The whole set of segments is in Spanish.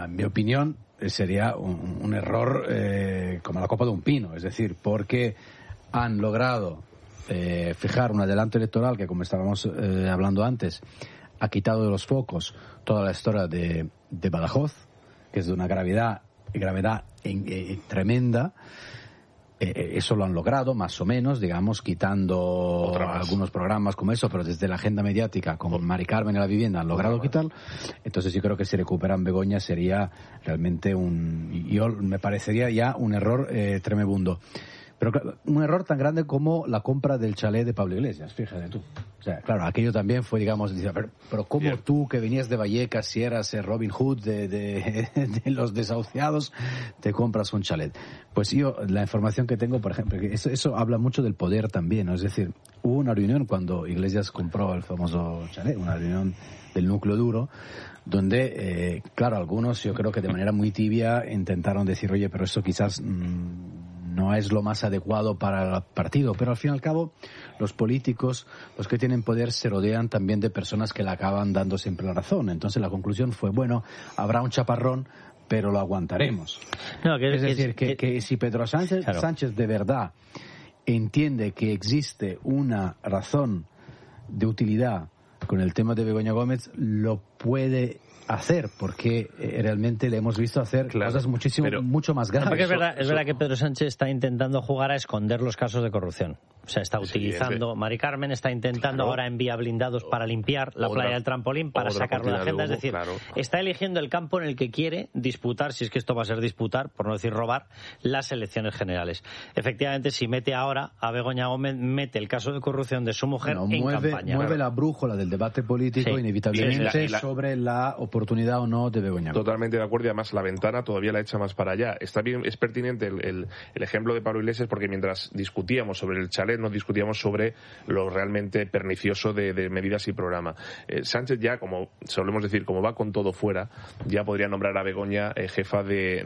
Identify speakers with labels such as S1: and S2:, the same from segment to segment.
S1: en mi opinión, sería un error como la copa de un pino. Es decir, porque han logrado fijar un adelanto electoral que, como estábamos hablando antes, ha quitado de los focos toda la historia de Badajoz, que es de una gravedad tremenda. Eso lo han logrado, más o menos, digamos, quitando algunos programas como eso, pero desde la agenda mediática, como Mari Carmen y la vivienda, han logrado quitarlo. Entonces yo creo que si recuperan Begoña sería realmente me parecería ya un error tremebundo. Pero un error tan grande como la compra del chalet de Pablo Iglesias, fíjate tú. O sea, claro, aquello también fue, digamos, pero ¿cómo tú, que venías de Vallecas, si eras Robin Hood de los desahuciados, te compras un chalet? Pues yo, la información que tengo, por ejemplo, que eso habla mucho del poder también, ¿no? Es decir, hubo una reunión cuando Iglesias compró el famoso chalet, una reunión del núcleo duro, donde, claro, algunos, yo creo que de manera muy tibia, intentaron decir, oye, pero eso quizás no es lo más adecuado para el partido, pero al fin y al cabo los políticos, los que tienen poder, se rodean también de personas que le acaban dando siempre la razón. Entonces la conclusión fue, bueno, habrá un chaparrón, pero lo aguantaremos. No, es decir, que si Pedro Sánchez de verdad entiende que existe una razón de utilidad con el tema de Begoña Gómez, lo puede hacer, porque realmente le hemos visto hacer cosas mucho más graves.
S2: Porque es verdad que Pedro Sánchez está intentando jugar a esconder los casos de corrupción. O sea, está utilizando, Mari Carmen está intentando ahora enviar blindados para limpiar la playa del Trampolín, para sacarlo de la agenda. Es decir, está eligiendo el campo en el que quiere disputar, si es que esto va a ser disputar, por no decir robar, las elecciones generales. Efectivamente, si mete ahora a Begoña Gómez, mete el caso de corrupción de su mujer en campaña.
S1: Mueve la brújula del debate político inevitablemente sobre la oportunidad o no de Begoña Gómez.
S3: Totalmente de acuerdo, y además la ventana todavía la echa más para allá. Está bien, es pertinente el ejemplo de Pablo Iglesias, porque mientras discutíamos sobre el chalet, no discutíamos sobre lo realmente pernicioso de medidas y programa. Sánchez ya, como solemos decir, como va con todo fuera, ya podría nombrar a Begoña jefa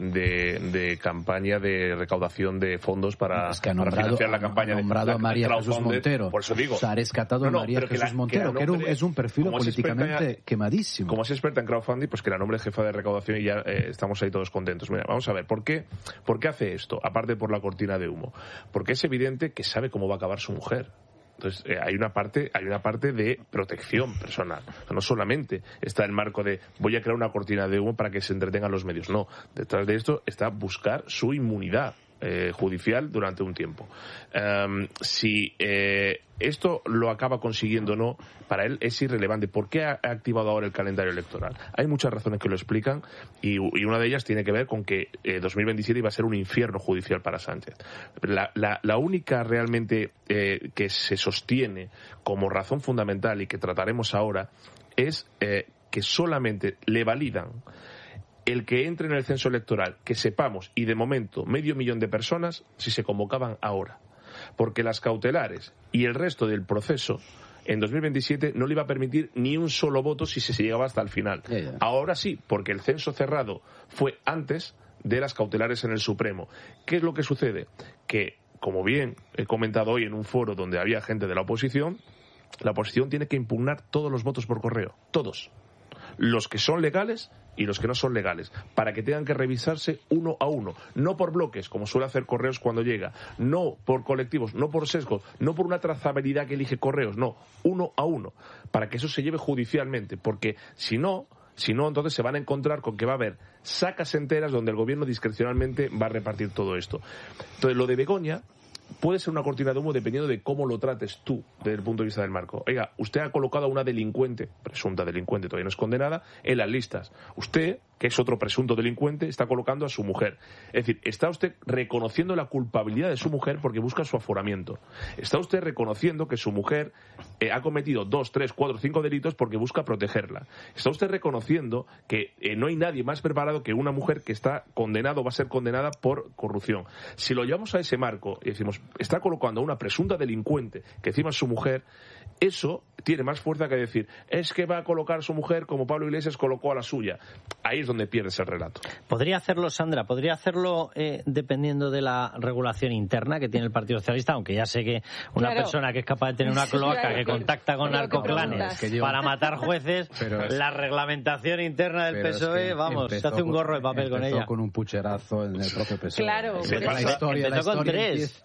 S3: de campaña de recaudación de fondos para financiar la campaña.
S1: Ha nombrado a María Jesús Montero.
S3: Por eso digo.
S1: O sea, ha rescatado a María Jesús Montero, que es un perfil políticamente quemadísimo.
S3: Como es experta en crowdfunding, pues que la nombre jefa de recaudación y ya estamos ahí todos contentos. Mira, vamos a ver, ¿por qué hace esto? Aparte por la cortina de humo. Porque es evidente que sabe cómo va a acabar su mujer. Entonces, hay una parte de protección personal. O sea, no solamente está el marco de voy a crear una cortina de humo para que se entretengan los medios. No, detrás de esto está buscar su inmunidad judicial durante un tiempo. Si esto lo acaba consiguiendo o no, para él es irrelevante. ¿Por qué ha activado ahora el calendario electoral? Hay muchas razones que lo explican, y una de ellas tiene que ver con que 2027 iba a ser un infierno judicial para Sánchez. La única realmente que se sostiene como razón fundamental y que trataremos ahora es que solamente le validan el que entre en el censo electoral, que sepamos, y de momento 500.000 de personas, si se convocaban ahora. Porque las cautelares y el resto del proceso en 2027 no le iba a permitir ni un solo voto si se llegaba hasta el final. Ahora sí, porque el censo cerrado fue antes de las cautelares en el Supremo. ¿Qué es lo que sucede? Que, como bien he comentado hoy en un foro donde había gente de la oposición tiene que impugnar todos los votos por correo, todos. Los que son legales y los que no son legales, para que tengan que revisarse uno a uno, no por bloques, como suele hacer Correos cuando llega, no por colectivos, no por sesgos, no por una trazabilidad que elige Correos, no, uno a uno, para que eso se lleve judicialmente, porque si no, entonces se van a encontrar con que va a haber sacas enteras donde el gobierno discrecionalmente va a repartir todo esto. Entonces, lo de Begoña puede ser una cortina de humo dependiendo de cómo lo trates tú desde el punto de vista del marco. Oiga, usted ha colocado a una delincuente, presunta delincuente, todavía no es condenada, en las listas. Usted, que es otro presunto delincuente, está colocando a su mujer. Es decir, está usted reconociendo la culpabilidad de su mujer porque busca su aforamiento. Está usted reconociendo que su mujer ha cometido 2, 3, 4, 5 delitos porque busca protegerla. Está usted reconociendo que no hay nadie más preparado que una mujer que está condenada o va a ser condenada por corrupción. Si lo llevamos a ese marco y decimos, está colocando a una presunta delincuente que encima es su mujer, eso tiene más fuerza que decir, es que va a colocar a su mujer como Pablo Iglesias colocó a la suya. Ahí es donde pierdes el relato.
S2: ¿Podría hacerlo, Sandra? ¿Podría hacerlo dependiendo de la regulación interna que tiene el Partido Socialista? Aunque ya sé que una persona que es capaz de tener una cloaca que contacta con narcoclanes para matar jueces, la reglamentación interna del PSOE, vamos, se hace un gorro de papel con ella.
S1: Con un pucherazo en el propio PSOE.
S4: Claro.
S2: Empezó con tres.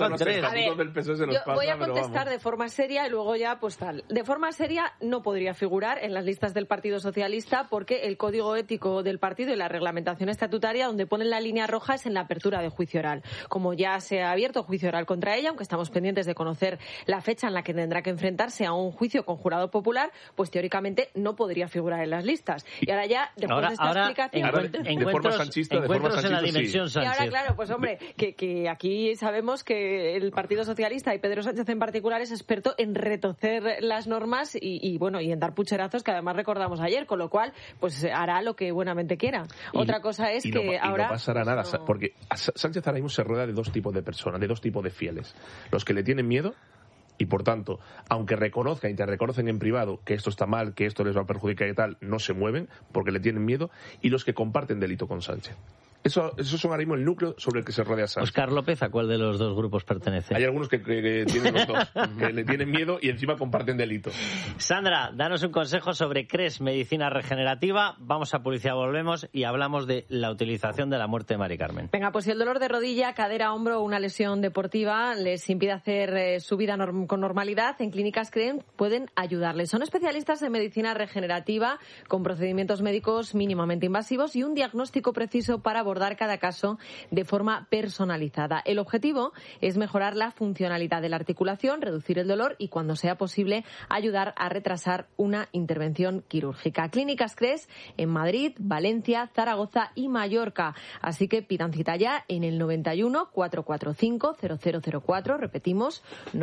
S4: A ver, yo voy a contestar de forma seria y luego ya pues tal. De forma seria no podría figurar en las listas del Partido Socialista porque el código ético del partido y la reglamentación estatutaria donde ponen la línea roja es en la apertura de juicio oral. Como ya se ha abierto juicio oral contra ella, aunque estamos pendientes de conocer la fecha en la que tendrá que enfrentarse a un juicio con jurado popular, pues teóricamente no podría figurar en las listas. Y ahora ya, después de esta explicación...
S2: Encuentros en la dimensión Sánchez.
S4: Y ahora, claro, pues hombre, que aquí sabemos que el Partido Socialista y Pedro Sánchez en particular es experto en retorcer las normas y en dar pucherazos que además recordamos ayer, con lo cual pues hará lo que buenamente quiera. Otra cosa es que ahora...
S3: no pasará nada, porque Sánchez ahora mismo se rueda de dos tipos de personas, de dos tipos de fieles. Los que le tienen miedo y, por tanto, aunque reconozcan y te reconocen en privado que esto está mal, que esto les va a perjudicar y tal, no se mueven porque le tienen miedo, y los que comparten delito con Sánchez. Eso son ahora mismo el núcleo sobre el que se rodea Sánchez.
S2: Óscar López, ¿a cuál de los dos grupos pertenece?
S3: Hay algunos que tienen los dos, que le tienen miedo y encima comparten delito.
S2: Sandra, danos un consejo sobre CRES Medicina Regenerativa. Vamos a publicidad, volvemos y hablamos de la utilización de la muerte de Mari Carmen.
S4: Venga, pues si el dolor de rodilla, cadera, hombro o una lesión deportiva les impide hacer su vida con normalidad, en Clínicas CRES pueden ayudarles. Son especialistas en medicina regenerativa con procedimientos médicos mínimamente invasivos y un diagnóstico preciso para abordar cada caso de forma personalizada. El objetivo es mejorar la funcionalidad de la articulación, reducir el dolor y, cuando sea posible, ayudar a retrasar una intervención quirúrgica. Clínicas CRES en Madrid, Valencia, Zaragoza y Mallorca. Así que pidan cita ya en el 91 445 0004, repetimos,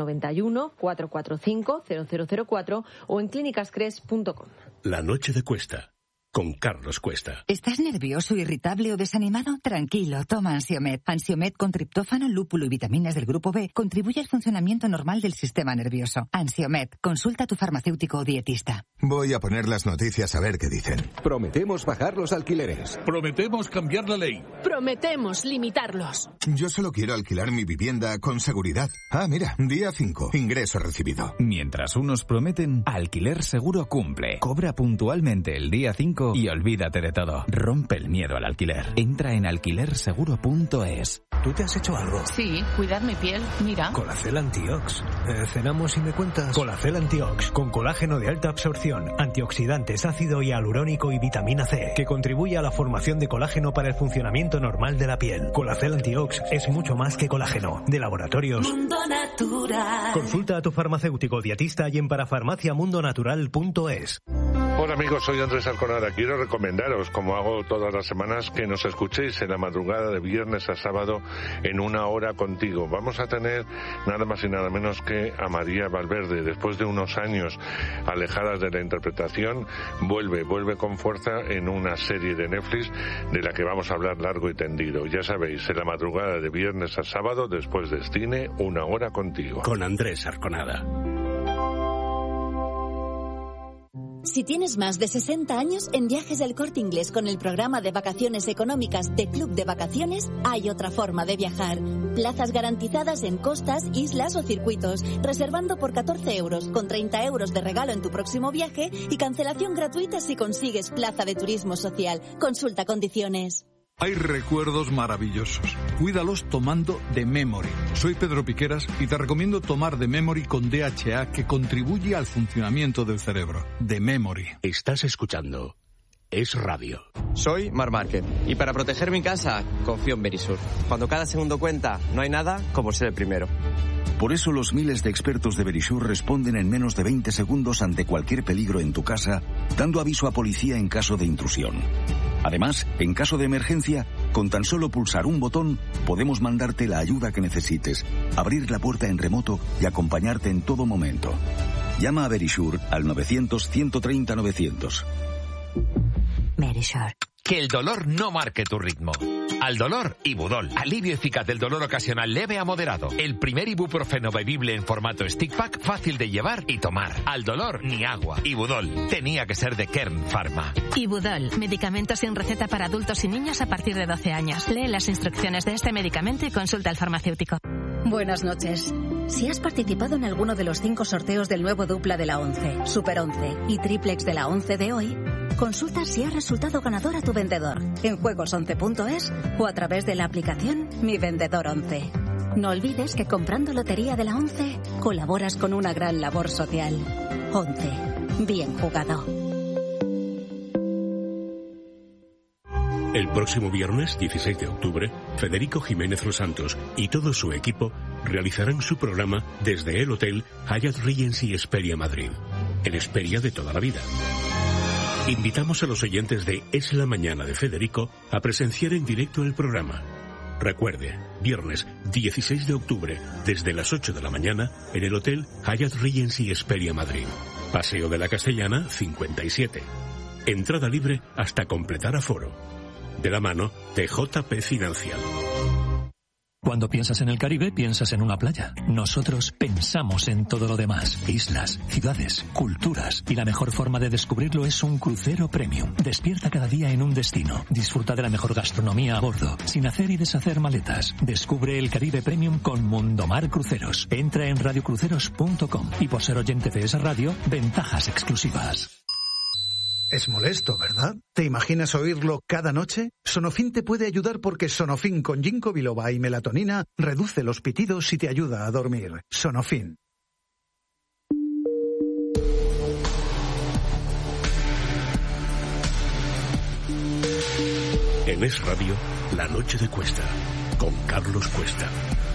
S4: 91 445 0004 o en clínicascres.com.
S5: La noche de Cuesta, con Carlos Cuesta.
S6: ¿Estás nervioso, irritable o desanimado? Tranquilo, toma Ansiomed. Ansiomed con triptófano, lúpulo y vitaminas del grupo B contribuye al funcionamiento normal del sistema nervioso. Ansiomed, consulta a tu farmacéutico o dietista.
S7: Voy a poner las noticias a ver qué dicen.
S8: Prometemos bajar los alquileres.
S9: Prometemos cambiar la ley.
S10: Prometemos limitarlos.
S7: Yo solo quiero alquilar mi vivienda con seguridad. Ah, mira, día 5, ingreso recibido.
S11: Mientras unos prometen, Alquiler Seguro cumple. Cobra puntualmente el día 5 y olvídate de todo. Rompe el miedo al alquiler. Entra en alquilerseguro.es.
S12: ¿Tú te has hecho algo?
S10: Sí, cuidar mi piel, mira.
S12: Colacel Antiox. ¿Cenamos y me cuentas? Colacel Antiox, con colágeno de alta absorción, antioxidantes, ácido hialurónico y vitamina C, que contribuye a la formación de colágeno para el funcionamiento normal de la piel. Colacel Antiox es mucho más que colágeno. De Laboratorios
S10: Mundo Natural.
S12: Consulta a tu farmacéutico dietista y en parafarmaciamundonatural.es.
S13: Hola amigos, soy Andrés Arconada. Quiero recomendaros, como hago todas las semanas, que nos escuchéis en la madrugada de viernes a sábado en Una Hora Contigo. Vamos a tener nada más y nada menos que a María Valverde. Después de unos años alejadas de la interpretación, vuelve con fuerza en una serie de Netflix de la que vamos a hablar largo y tendido. Ya sabéis, en la madrugada de viernes a sábado, después de cine, Una Hora Contigo.
S5: Con Andrés Arconada.
S14: Si tienes más de 60 años, en Viajes del Corte Inglés con el programa de vacaciones económicas de Club de Vacaciones hay otra forma de viajar. Plazas garantizadas en costas, islas o circuitos, reservando por 14 euros, con 30 euros de regalo en tu próximo viaje y cancelación gratuita si consigues plaza de turismo social. Consulta condiciones.
S9: Hay recuerdos maravillosos. Cuídalos tomando The Memory. Soy Pedro Piqueras y te recomiendo tomar The Memory con DHA, que contribuye al funcionamiento del cerebro. The Memory.
S5: Estás escuchando Es Radio.
S15: Soy Marc Márquez y para proteger mi casa confío en Verisur. Cuando cada segundo cuenta, no hay nada como ser el primero.
S16: Por eso los miles de expertos de Verisur responden en menos de 20 segundos ante cualquier peligro en tu casa, dando aviso a policía en caso de intrusión. Además, en caso de emergencia, con tan solo pulsar un botón, podemos mandarte la ayuda que necesites, abrir la puerta en remoto y acompañarte en todo momento. Llama a Verisur al 900 130 900.
S6: Verisur.
S17: Que el dolor no marque tu ritmo. Al dolor, Ibudol. Alivio eficaz del dolor ocasional leve a moderado. El primer ibuprofeno bebible en formato stick pack, fácil de llevar y tomar. Al dolor, ni agua. Ibudol. Tenía que ser de Kern Pharma.
S18: Ibudol. Medicamento sin receta para adultos y niños a partir de 12 años. Lee las instrucciones de este medicamento y consulta al farmacéutico.
S19: Buenas noches. Si has participado en alguno de los 5 sorteos del nuevo dupla de la 11, Super 11 y triplex de la 11 de hoy, consulta si has resultado ganador a tu vendedor en juegos11.es o a través de la aplicación Mi Vendedor 11. No olvides que comprando Lotería de la 11 colaboras con una gran labor social. 11. Bien jugado.
S5: El próximo viernes 16 de octubre, Federico Jiménez Los Santos y todo su equipo realizarán su programa desde el Hotel Hyatt Regency Hesperia Madrid, el Hesperia de toda la vida. Invitamos a los oyentes de Es la Mañana de Federico a presenciar en directo el programa. Recuerde, viernes 16 de octubre, desde las 8 de la mañana, en el Hotel Hyatt Regency Hesperia Madrid. Paseo de la Castellana, 57. Entrada libre hasta completar aforo. De la mano de JP Financial.
S20: Cuando piensas en el Caribe, piensas en una playa. Nosotros pensamos en todo lo demás. Islas, ciudades, culturas. Y la mejor forma de descubrirlo es un crucero premium. Despierta cada día en un destino. Disfruta de la mejor gastronomía a bordo, sin hacer y deshacer maletas. Descubre el Caribe Premium con Mundomar Cruceros. Entra en radiocruceros.com. Y por ser oyente de esa radio, ventajas exclusivas.
S21: Es molesto, ¿verdad? ¿Te imaginas oírlo cada noche? Sonofin te puede ayudar porque Sonofin con ginkgo biloba y melatonina reduce los pitidos y te ayuda a dormir. Sonofin.
S5: En Es Radio, La Noche de Cuesta, con Carlos Cuesta.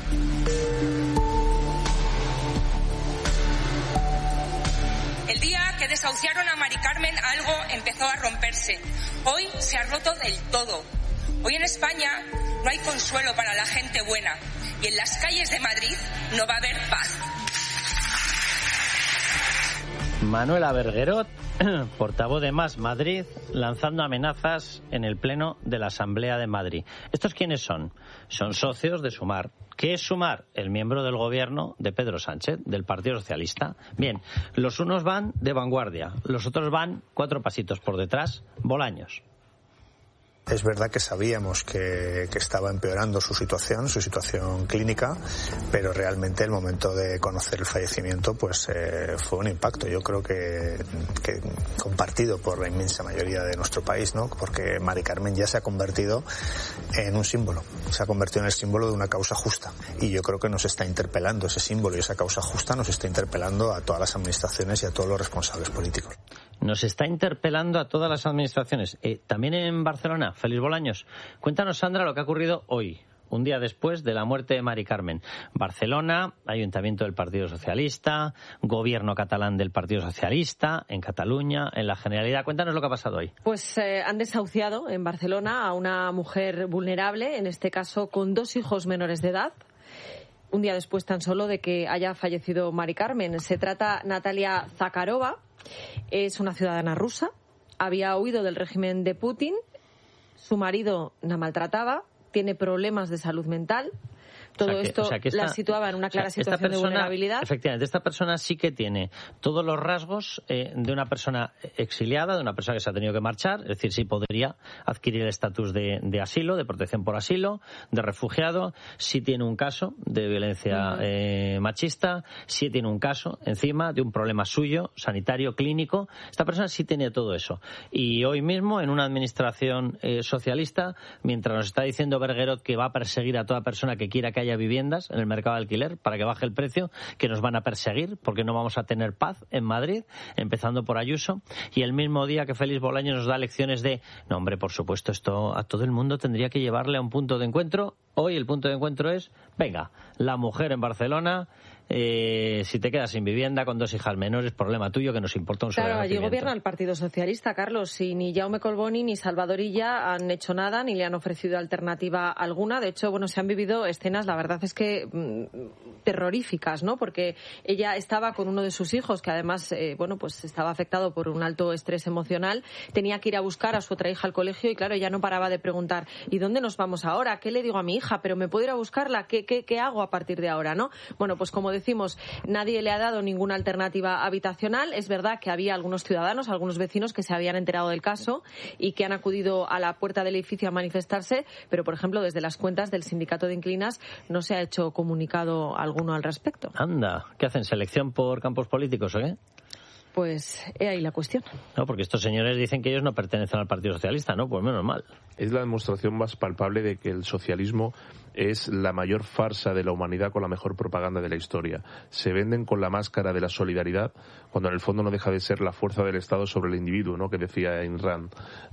S22: El día que desahuciaron a Mari Carmen, algo empezó a romperse. Hoy se ha roto del todo. Hoy en España no hay consuelo para la gente buena. Y en las calles de Madrid no va a haber paz.
S2: Manuela Berguerot, portavoz de Más Madrid, lanzando amenazas en el Pleno de la Asamblea de Madrid. ¿Estos quiénes son? Son socios de Sumar. ¿Qué es Sumar? El miembro del gobierno de Pedro Sánchez, del Partido Socialista. Bien, los unos van de vanguardia, los otros van 4 pasitos por detrás. Bolaños.
S23: Es verdad que sabíamos que estaba empeorando su situación clínica, pero realmente el momento de conocer el fallecimiento pues fue un impacto. Yo creo que compartido por la inmensa mayoría de nuestro país, ¿no? Porque Mari Carmen ya se ha convertido en un símbolo, se ha convertido en el símbolo de una causa justa. Y yo creo que nos está interpelando ese símbolo y esa causa justa nos está interpelando a todas las administraciones y a todos los responsables políticos.
S2: Nos está interpelando a todas las administraciones. También en Barcelona, Félix Bolaños. Cuéntanos, Sandra, lo que ha ocurrido hoy, un día después de la muerte de Mari Carmen. Barcelona, Ayuntamiento del Partido Socialista, Gobierno catalán del Partido Socialista, en Cataluña, en la Generalidad. Cuéntanos lo que ha pasado hoy.
S4: Pues han desahuciado en Barcelona a una mujer vulnerable, en este caso con 2 hijos menores de edad. Un día después tan solo de que haya fallecido Mari Carmen. Se trata Natalia Zakharova, es una ciudadana rusa, había huido del régimen de Putin, su marido la maltrataba, tiene problemas de salud mental. Todo esto la situaba en una clara situación de vulnerabilidad.
S2: Efectivamente, esta persona sí que tiene todos los rasgos de una persona exiliada, de una persona que se ha tenido que marchar, es decir, sí podría adquirir el estatus de asilo, de protección por asilo, de refugiado, sí tiene un caso de violencia machista, sí tiene un caso encima de un problema suyo, sanitario, clínico. Esta persona sí tiene todo eso. Y hoy mismo, en una administración socialista, mientras nos está diciendo Berguerot que va a perseguir a toda persona que quiera que haya viviendas en el mercado de alquiler para que baje el precio, que nos van a perseguir porque no vamos a tener paz en Madrid, empezando por Ayuso, y el mismo día que Félix Bolaños nos da lecciones de, no hombre, por supuesto, esto a todo el mundo tendría que llevarle a un punto de encuentro, Hoy el punto de encuentro es, venga, la mujer en Barcelona, si te quedas sin vivienda con 2 hijas menores, problema tuyo, que nos importa un
S4: Claro, allí gobierna el Partido Socialista, Carlos, y ni Jaume Colboni ni Salvador Illa han hecho nada, ni le han ofrecido alternativa alguna. De hecho, se han vivido escenas, la verdad es que terroríficas, ¿no? Porque ella estaba con uno de sus hijos, que además, pues estaba afectado por un alto estrés emocional, tenía que ir a buscar a su otra hija al colegio y, claro, ella no paraba de preguntar, ¿y dónde nos vamos ahora? ¿Qué le digo a mi hija? ¿Pero me puedo ir a buscarla? ¿Qué hago a partir de ahora, no? Bueno, pues como decimos, nadie le ha dado ninguna alternativa habitacional. Es verdad que había algunos ciudadanos, algunos vecinos que se habían enterado del caso y que han acudido a la puerta del edificio a manifestarse, pero, por ejemplo, desde las cuentas del sindicato de inquilinas no se ha hecho comunicado alguno al respecto.
S2: Anda, ¿qué hacen? ¿Selección por campos políticos o qué?
S4: Pues he ahí la cuestión.
S2: No, porque estos señores dicen que ellos no pertenecen al Partido Socialista, ¿no? Pues menos mal.
S1: Es la demostración más palpable de que el socialismo es la mayor farsa de la humanidad con la mejor propaganda de la historia. Se venden con la máscara de la solidaridad cuando en el fondo no deja de ser la fuerza del Estado sobre el individuo, ¿no? Que decía Ayn Rand.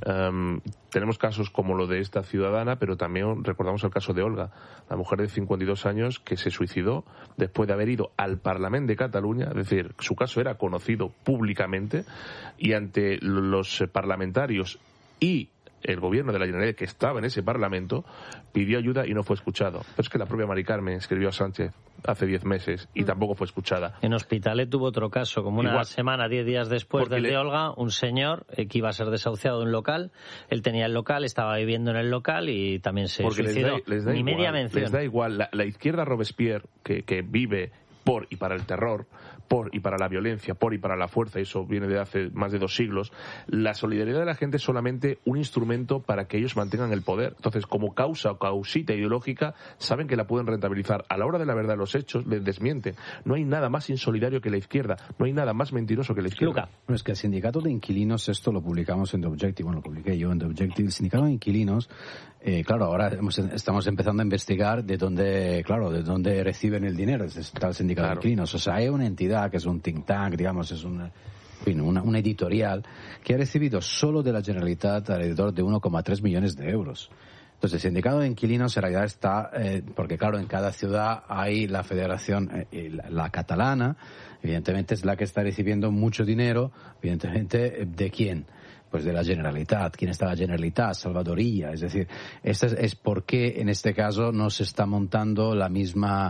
S1: Tenemos casos como lo de esta ciudadana, pero también recordamos el caso de Olga, la mujer de 52 años que se suicidó después de haber ido al Parlamento de Cataluña, es decir, su caso era conocido públicamente, y ante los parlamentarios y el gobierno de la Generalitat, que estaba en ese Parlamento, pidió ayuda y no fue escuchado. Pero es que la propia Mari Carmen escribió a Sánchez hace 10 meses y tampoco fue escuchada.
S2: En Hospitalet tuvo otro caso, como una semana, 10 días después del de Olga, un señor que iba a ser desahuciado de un local, él tenía el local, estaba viviendo en el local y también se suicidó. Ni media mención.
S1: Les da igual. La izquierda Robespierre, que vive por y para el terror, por y para la violencia, por y para la fuerza, y eso viene de hace más de 2 siglos, la solidaridad de la gente es solamente un instrumento para que ellos mantengan el poder. Entonces, como causa o causita ideológica, saben que la pueden rentabilizar. A la hora de la verdad, los hechos les desmienten. No hay nada más insolidario que la izquierda, no hay nada más mentiroso que la izquierda.
S3: Bueno, es que el sindicato de inquilinos, esto lo publicamos en The Objective, lo publiqué yo en The Objective, el sindicato de inquilinos, claro, ahora estamos empezando a investigar de dónde reciben el dinero, está el sindicato de inquilinos. O sea, hay una entidad que es un think tank, digamos, es una editorial que ha recibido solo de la Generalitat alrededor de 1,3 millones de euros. Entonces, el sindicato de inquilinos en realidad está, porque claro, en cada ciudad hay la federación, la catalana, evidentemente es la que está recibiendo mucho dinero, evidentemente, ¿de quién? Pues de la Generalitat. ¿Quién está la Generalitat? Salvador Illa. Es decir, es por qué en este caso no se está montando la misma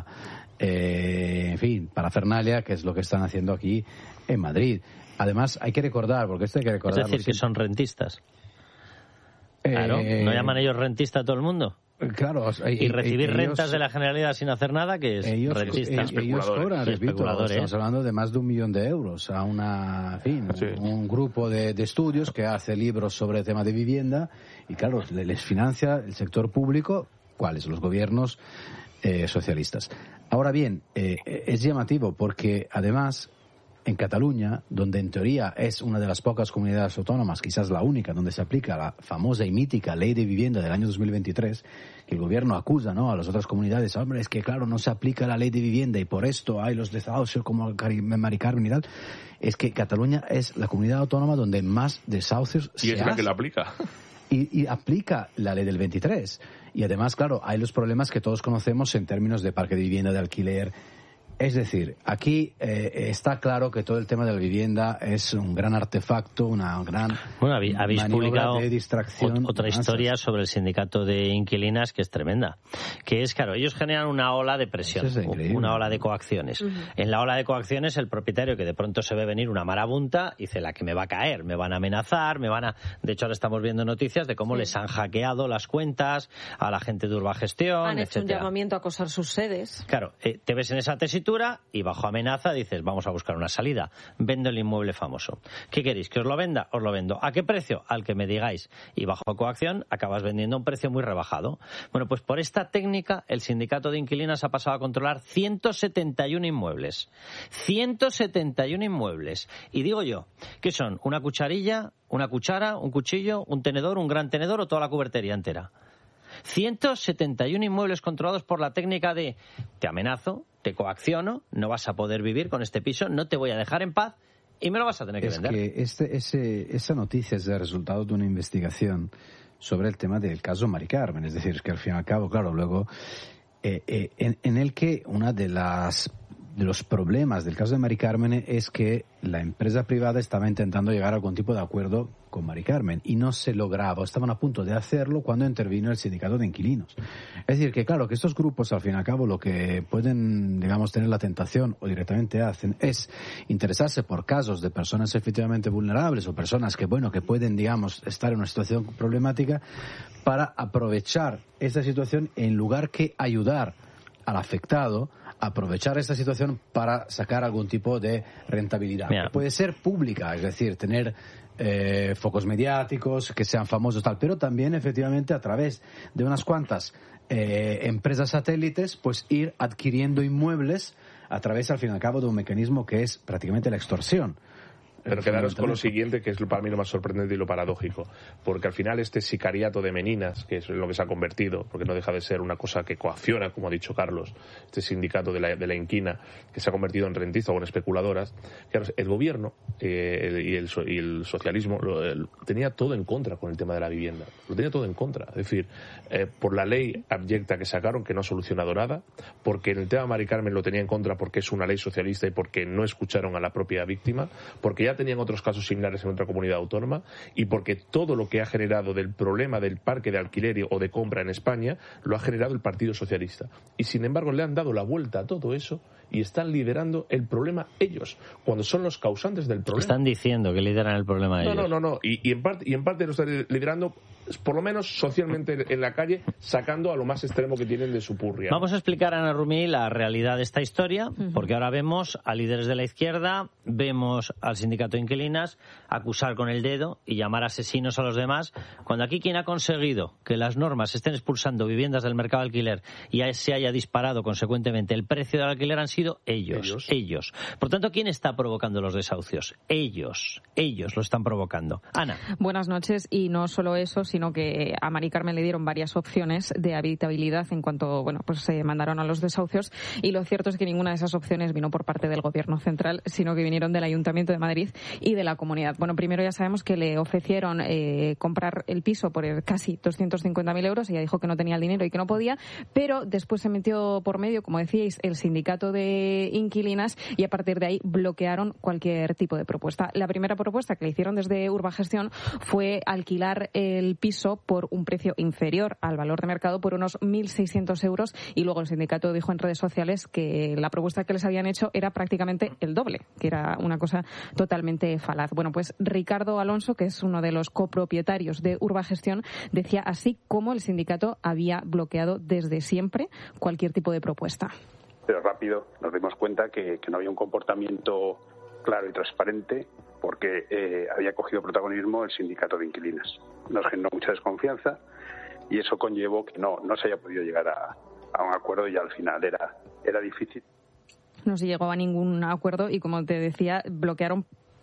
S3: parafernalia, que es lo que están haciendo aquí en Madrid. Además, hay que recordar, porque esto hay que recordar.
S2: Es decir, que son rentistas. Claro, ¿no llaman ellos rentista a todo el mundo?
S3: Claro.
S2: Y recibir rentas de la Generalidad sin hacer nada, que es rentista.
S3: Ellos cobran, repito, estamos hablando de más de 1 millón de euros a un grupo de estudios que hace libros sobre el tema de vivienda, y claro, les financia el sector público, ¿cuáles? Los gobiernos socialistas. Ahora bien, es llamativo porque además en Cataluña, donde en teoría es una de las pocas comunidades autónomas, quizás la única, donde se aplica la famosa y mítica Ley de Vivienda del año 2023, que el gobierno acusa, ¿no?, a las otras comunidades, hombre, es que claro, no se aplica la Ley de Vivienda y por esto hay los desahucios como Mari Carmen y tal. Es que Cataluña es la comunidad autónoma donde más desahucios se
S1: hacen. Y es la que la aplica.
S3: Y aplica la ley del 23. Y además, claro, hay los problemas que todos conocemos en términos de parque de vivienda, de alquiler. Es decir, aquí está claro que todo el tema de la vivienda es un gran artefacto, una gran
S2: habéis publicado
S3: de distracción.
S2: Otra historia sobre el sindicato de inquilinas que es tremenda. Que es, claro, ellos generan una ola de presión, una ola de coacciones. En la ola de coacciones, el propietario, que de pronto se ve venir una marabunta, dice, la que me va a caer, me van a amenazar, De hecho, ahora estamos viendo noticias de cómo les han hackeado las cuentas a la gente de Urbagestión,
S4: han hecho un llamamiento a acosar sus sedes.
S2: Claro, te ves en esa tesitura y bajo amenaza dices, vamos a buscar una salida. Vendo el inmueble famoso. ¿Qué queréis? ¿Que os lo venda? Os lo vendo. ¿A qué precio? Al que me digáis. Y bajo coacción acabas vendiendo a un precio muy rebajado. Bueno, pues por esta técnica el sindicato de inquilinas ha pasado a controlar 171 inmuebles. 171 inmuebles. Y digo yo, ¿qué son? ¿Una cucharilla, una cuchara, un cuchillo, un tenedor, un gran tenedor o toda la cubertería entera? 171 inmuebles controlados por la técnica de te amenazo, te coacciono, no vas a poder vivir con este piso, no te voy a dejar en paz y me lo vas a tener que vender.
S3: Es que esa noticia es el resultado de una investigación sobre el tema del caso Mari Carmen. Es decir, que al fin y al cabo, claro, luego en el que una de los problemas del caso de Mari Carmen es que la empresa privada estaba intentando llegar a algún tipo de acuerdo con Mari Carmen y no se lograba, estaban a punto de hacerlo cuando intervino el sindicato de inquilinos. Es decir, que claro, que estos grupos al fin y al cabo lo que pueden, digamos, tener la tentación o directamente hacen es interesarse por casos de personas efectivamente vulnerables o personas que, bueno, que pueden, digamos, estar en una situación problemática para aprovechar esta situación en lugar que ayudar al afectado, aprovechar esta situación para sacar algún tipo de rentabilidad. Que puede ser pública, es decir, tener focos mediáticos, que sean famosos tal, pero también efectivamente a través de unas cuantas empresas satélites, pues ir adquiriendo inmuebles a través, al fin y al cabo, de un mecanismo que es prácticamente la extorsión.
S1: Pero quedaros con lo siguiente, que es para mí lo más sorprendente y lo paradójico, porque al final este sicariato de meninas, que es lo que se ha convertido, porque no deja de ser una cosa que coacciona, como ha dicho Carlos, este sindicato de la inquina, que se ha convertido en rentistas o en especuladoras, claro, el gobierno y el socialismo tenía todo en contra con el tema de la vivienda, lo tenía todo en contra, es decir, por la ley abyecta que sacaron, que no ha solucionado nada, porque en el tema de Mari Carmen lo tenía en contra porque es una ley socialista y porque no escucharon a la propia víctima, porque ya tenían otros casos similares en otra comunidad autónoma y porque todo lo que ha generado del problema del parque de alquiler o de compra en España lo ha generado el Partido Socialista. Y sin embargo le han dado la vuelta a todo eso y están liderando el problema ellos, cuando son los causantes del problema.
S2: Están diciendo que lideran el problema ellos.
S1: No. Y en parte lo están liderando, por lo menos socialmente en la calle, sacando a lo más extremo que tienen de su purria.
S2: Vamos a explicar a Ana Rumí la realidad de esta historia, porque ahora vemos a líderes de la izquierda, vemos al sindicato de inquilinas acusar con el dedo y llamar asesinos a los demás, cuando aquí quien ha conseguido que las normas estén expulsando viviendas del mercado de alquiler y se haya disparado consecuentemente el precio del alquiler han sido ellos. Por tanto, ¿quién está provocando los desahucios? Ellos lo están provocando. Ana.
S7: Buenas noches. Y no solo eso, sino que a Mari Carmen le dieron varias opciones de habitabilidad en cuanto, se mandaron a los desahucios, y lo cierto es que ninguna de esas opciones vino por parte del Gobierno central, sino que vinieron del Ayuntamiento de Madrid y de la Comunidad. Bueno, primero ya sabemos que le ofrecieron comprar el piso por casi 250.000 euros. Ella dijo que no tenía el dinero y que no podía, pero después se metió por medio, como decíais, el sindicato de inquilinas, y a partir de ahí bloquearon cualquier tipo de propuesta. La primera propuesta que le hicieron desde Urbagestión fue alquilar el piso por un precio inferior al valor de mercado, por unos 1.600 euros, y luego el sindicato dijo en redes sociales que la propuesta que les habían hecho era prácticamente el doble, que era una cosa totalmente falaz. Bueno, pues Ricardo Alonso, que es uno de los copropietarios de Urbagestión, decía así cómo el sindicato había bloqueado desde siempre cualquier tipo de propuesta.
S8: Pero rápido nos dimos cuenta que no había un comportamiento claro y transparente, porque había cogido protagonismo el sindicato de inquilinas. Nos generó mucha desconfianza y eso conllevó que no se haya podido llegar a un acuerdo, y al final era difícil.
S7: No se llegó a ningún acuerdo y, como te decía, bloquearon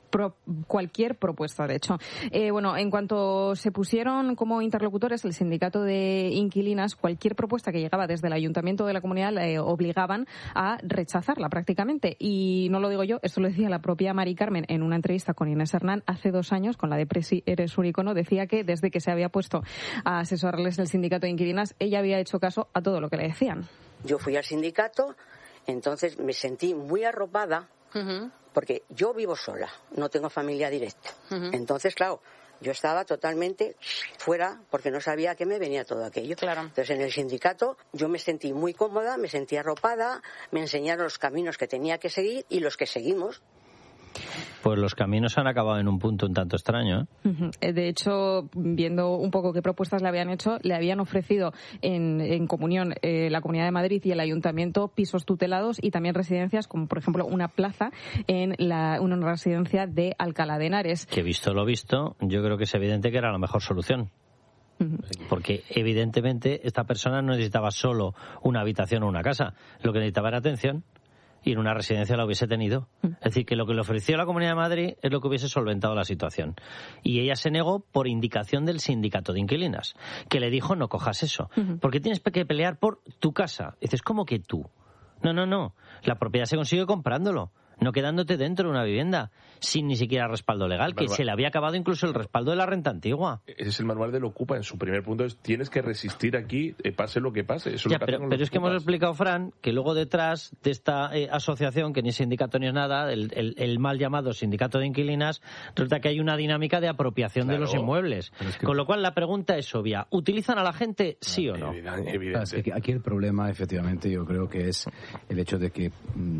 S7: cualquier propuesta, de hecho. En cuanto se pusieron como interlocutores el sindicato de inquilinas, cualquier propuesta que llegaba desde el Ayuntamiento de la Comunidad le obligaban a rechazarla prácticamente. Y no lo digo yo, esto lo decía la propia Mari Carmen en una entrevista con Inés Hernán hace 2 años, con la de Presi Eres un Icono. Decía que desde que se había puesto a asesorarles el sindicato de inquilinas, ella había hecho caso a todo lo que le decían.
S11: Yo fui al sindicato, entonces me sentí muy arropada, porque yo vivo sola, no tengo familia directa. Entonces, claro, yo estaba totalmente fuera porque no sabía a qué me venía todo aquello. Claro. Entonces, en el sindicato yo me sentí muy cómoda, me sentí arropada, me enseñaron los caminos que tenía que seguir y los que seguimos.
S2: Pues los caminos han acabado en un punto un tanto extraño, ¿eh?
S7: De hecho, viendo un poco qué propuestas le habían hecho, le habían ofrecido en comunión la Comunidad de Madrid y el Ayuntamiento pisos tutelados y también residencias, como por ejemplo una plaza en una residencia de Alcalá de Henares.
S2: Que visto lo visto, yo creo que es evidente que era la mejor solución. Porque evidentemente esta persona no necesitaba solo una habitación o una casa, lo que necesitaba era atención. Y en una residencia la hubiese tenido. Es decir, que lo que le ofreció la Comunidad de Madrid es lo que hubiese solventado la situación. Y ella se negó por indicación del sindicato de inquilinas, que le dijo: no cojas eso, porque tienes que pelear por tu casa. Y dices, ¿cómo que tú? No. La propiedad se consigue comprándolo. no quedándote dentro de una vivienda, sin ni siquiera respaldo legal, que se le había acabado incluso el respaldo de la renta antigua.
S1: Ese es el manual del Ocupa. En su primer punto es: tienes que resistir aquí, pase lo que pase. Eso
S2: ya,
S1: es lo que
S2: pero es que hemos explicado, Fran, que luego detrás de esta asociación, que ni es sindicato ni es nada, el mal llamado sindicato de inquilinas, resulta que hay una dinámica de apropiación de los inmuebles. Con lo cual la pregunta es obvia: ¿utilizan a la gente, sí o no?
S3: Evidente. Es que aquí el problema, efectivamente, yo creo que es el hecho de que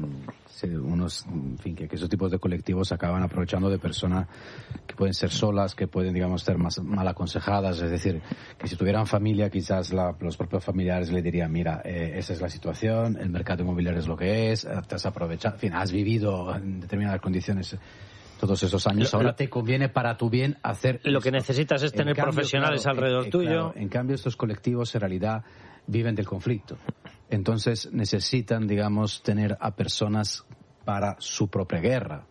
S3: que esos tipos de colectivos acaban aprovechando de personas que pueden ser solas, que pueden, digamos, ser más mal aconsejadas. Es decir, que si tuvieran familia, quizás los propios familiares le dirían: mira, esa es la situación, el mercado inmobiliario es lo que es, te has aprovechado, en fin, has vivido en determinadas condiciones todos esos años, ahora te conviene para tu bien hacer
S2: lo que necesitas es tener profesionales alrededor tuyo.
S3: Claro, en cambio, estos colectivos en realidad viven del conflicto. Entonces necesitan, digamos, tener a personas para su propia guerra.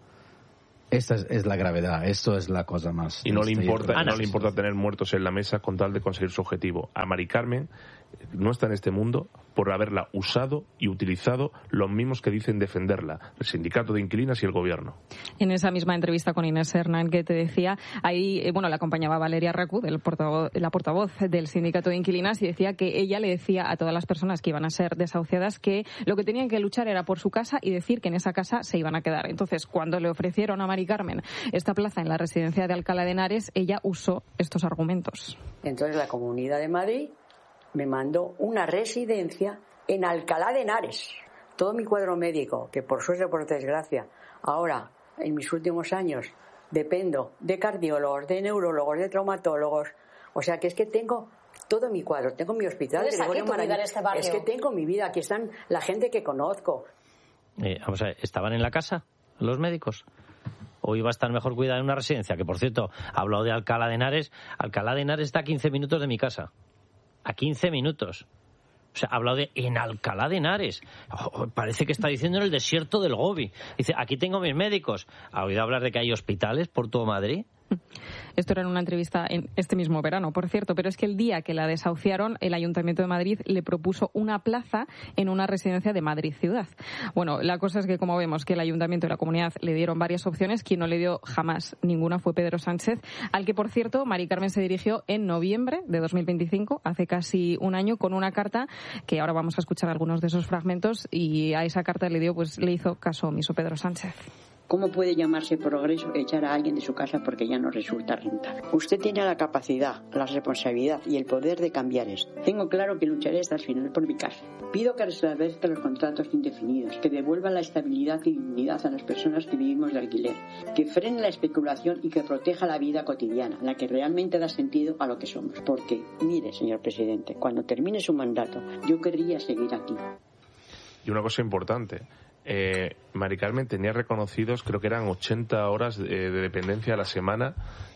S3: Esta es la gravedad, esto es la cosa más...
S1: Y no le importa tener muertos en la mesa con tal de conseguir su objetivo. A Mari Carmen no está en este mundo por haberla usado y utilizado los mismos que dicen defenderla, el sindicato de inquilinas y el gobierno.
S7: En esa misma entrevista con Inés Hernán que te decía, ahí la acompañaba Valeria Racu, la portavoz del sindicato de inquilinas, y decía que ella le decía a todas las personas que iban a ser desahuciadas que lo que tenían que luchar era por su casa y decir que en esa casa se iban a quedar. Entonces, cuando le ofrecieron a Mari Carmen esta plaza en la residencia de Alcalá de Henares, ella usó estos argumentos.
S11: Entonces la Comunidad de Madrid me mandó una residencia en Alcalá de Henares. Todo mi cuadro médico, que por suerte o por desgracia, ahora, en mis últimos años, dependo de cardiólogos, de neurólogos, de traumatólogos. O sea que es que tengo todo mi cuadro, tengo mi hospital.
S4: ¿Tienes aquí tu vida en este barrio?
S11: Es que tengo mi vida, aquí están la gente que conozco.
S2: Vamos a ver, ¿estaban en la casa los médicos? ¿O iba a estar mejor cuidada en una residencia? Que, por cierto, ha hablado de Alcalá de Henares. Alcalá de Henares está a 15 minutos de mi casa. A 15 minutos. O sea, ha hablado de en Alcalá de Henares. Parece que está diciendo en el desierto del Gobi. Dice, aquí tengo mis médicos. ¿Ha oído hablar de que hay hospitales por todo Madrid?
S7: Esto era en una entrevista en este mismo verano, por cierto, pero es que el día que la desahuciaron, el Ayuntamiento de Madrid le propuso una plaza en una residencia de Madrid Ciudad. Bueno, la cosa es que, como vemos, que el Ayuntamiento y la Comunidad le dieron varias opciones. Quien no le dio jamás ninguna fue Pedro Sánchez, al que, por cierto, Mari Carmen se dirigió en noviembre de 2025, hace casi un año, con una carta que ahora vamos a escuchar algunos de esos fragmentos, y a esa carta le hizo caso omiso Pedro Sánchez.
S10: ¿Cómo puede llamarse progreso echar a alguien de su casa porque ya no resulta rentable? Usted tiene la capacidad, la responsabilidad y el poder de cambiar esto. Tengo claro que lucharé hasta el final por mi casa. Pido que restablezca los contratos indefinidos, que devuelvan la estabilidad y dignidad a las personas que vivimos de alquiler, que frene la especulación y que proteja la vida cotidiana, la que realmente da sentido a lo que somos. Porque, mire, señor presidente, cuando termine su mandato, yo querría seguir aquí.
S1: Y una cosa importante. Mari Carmen tenía reconocidos, creo que eran 80 horas de dependencia a la semana,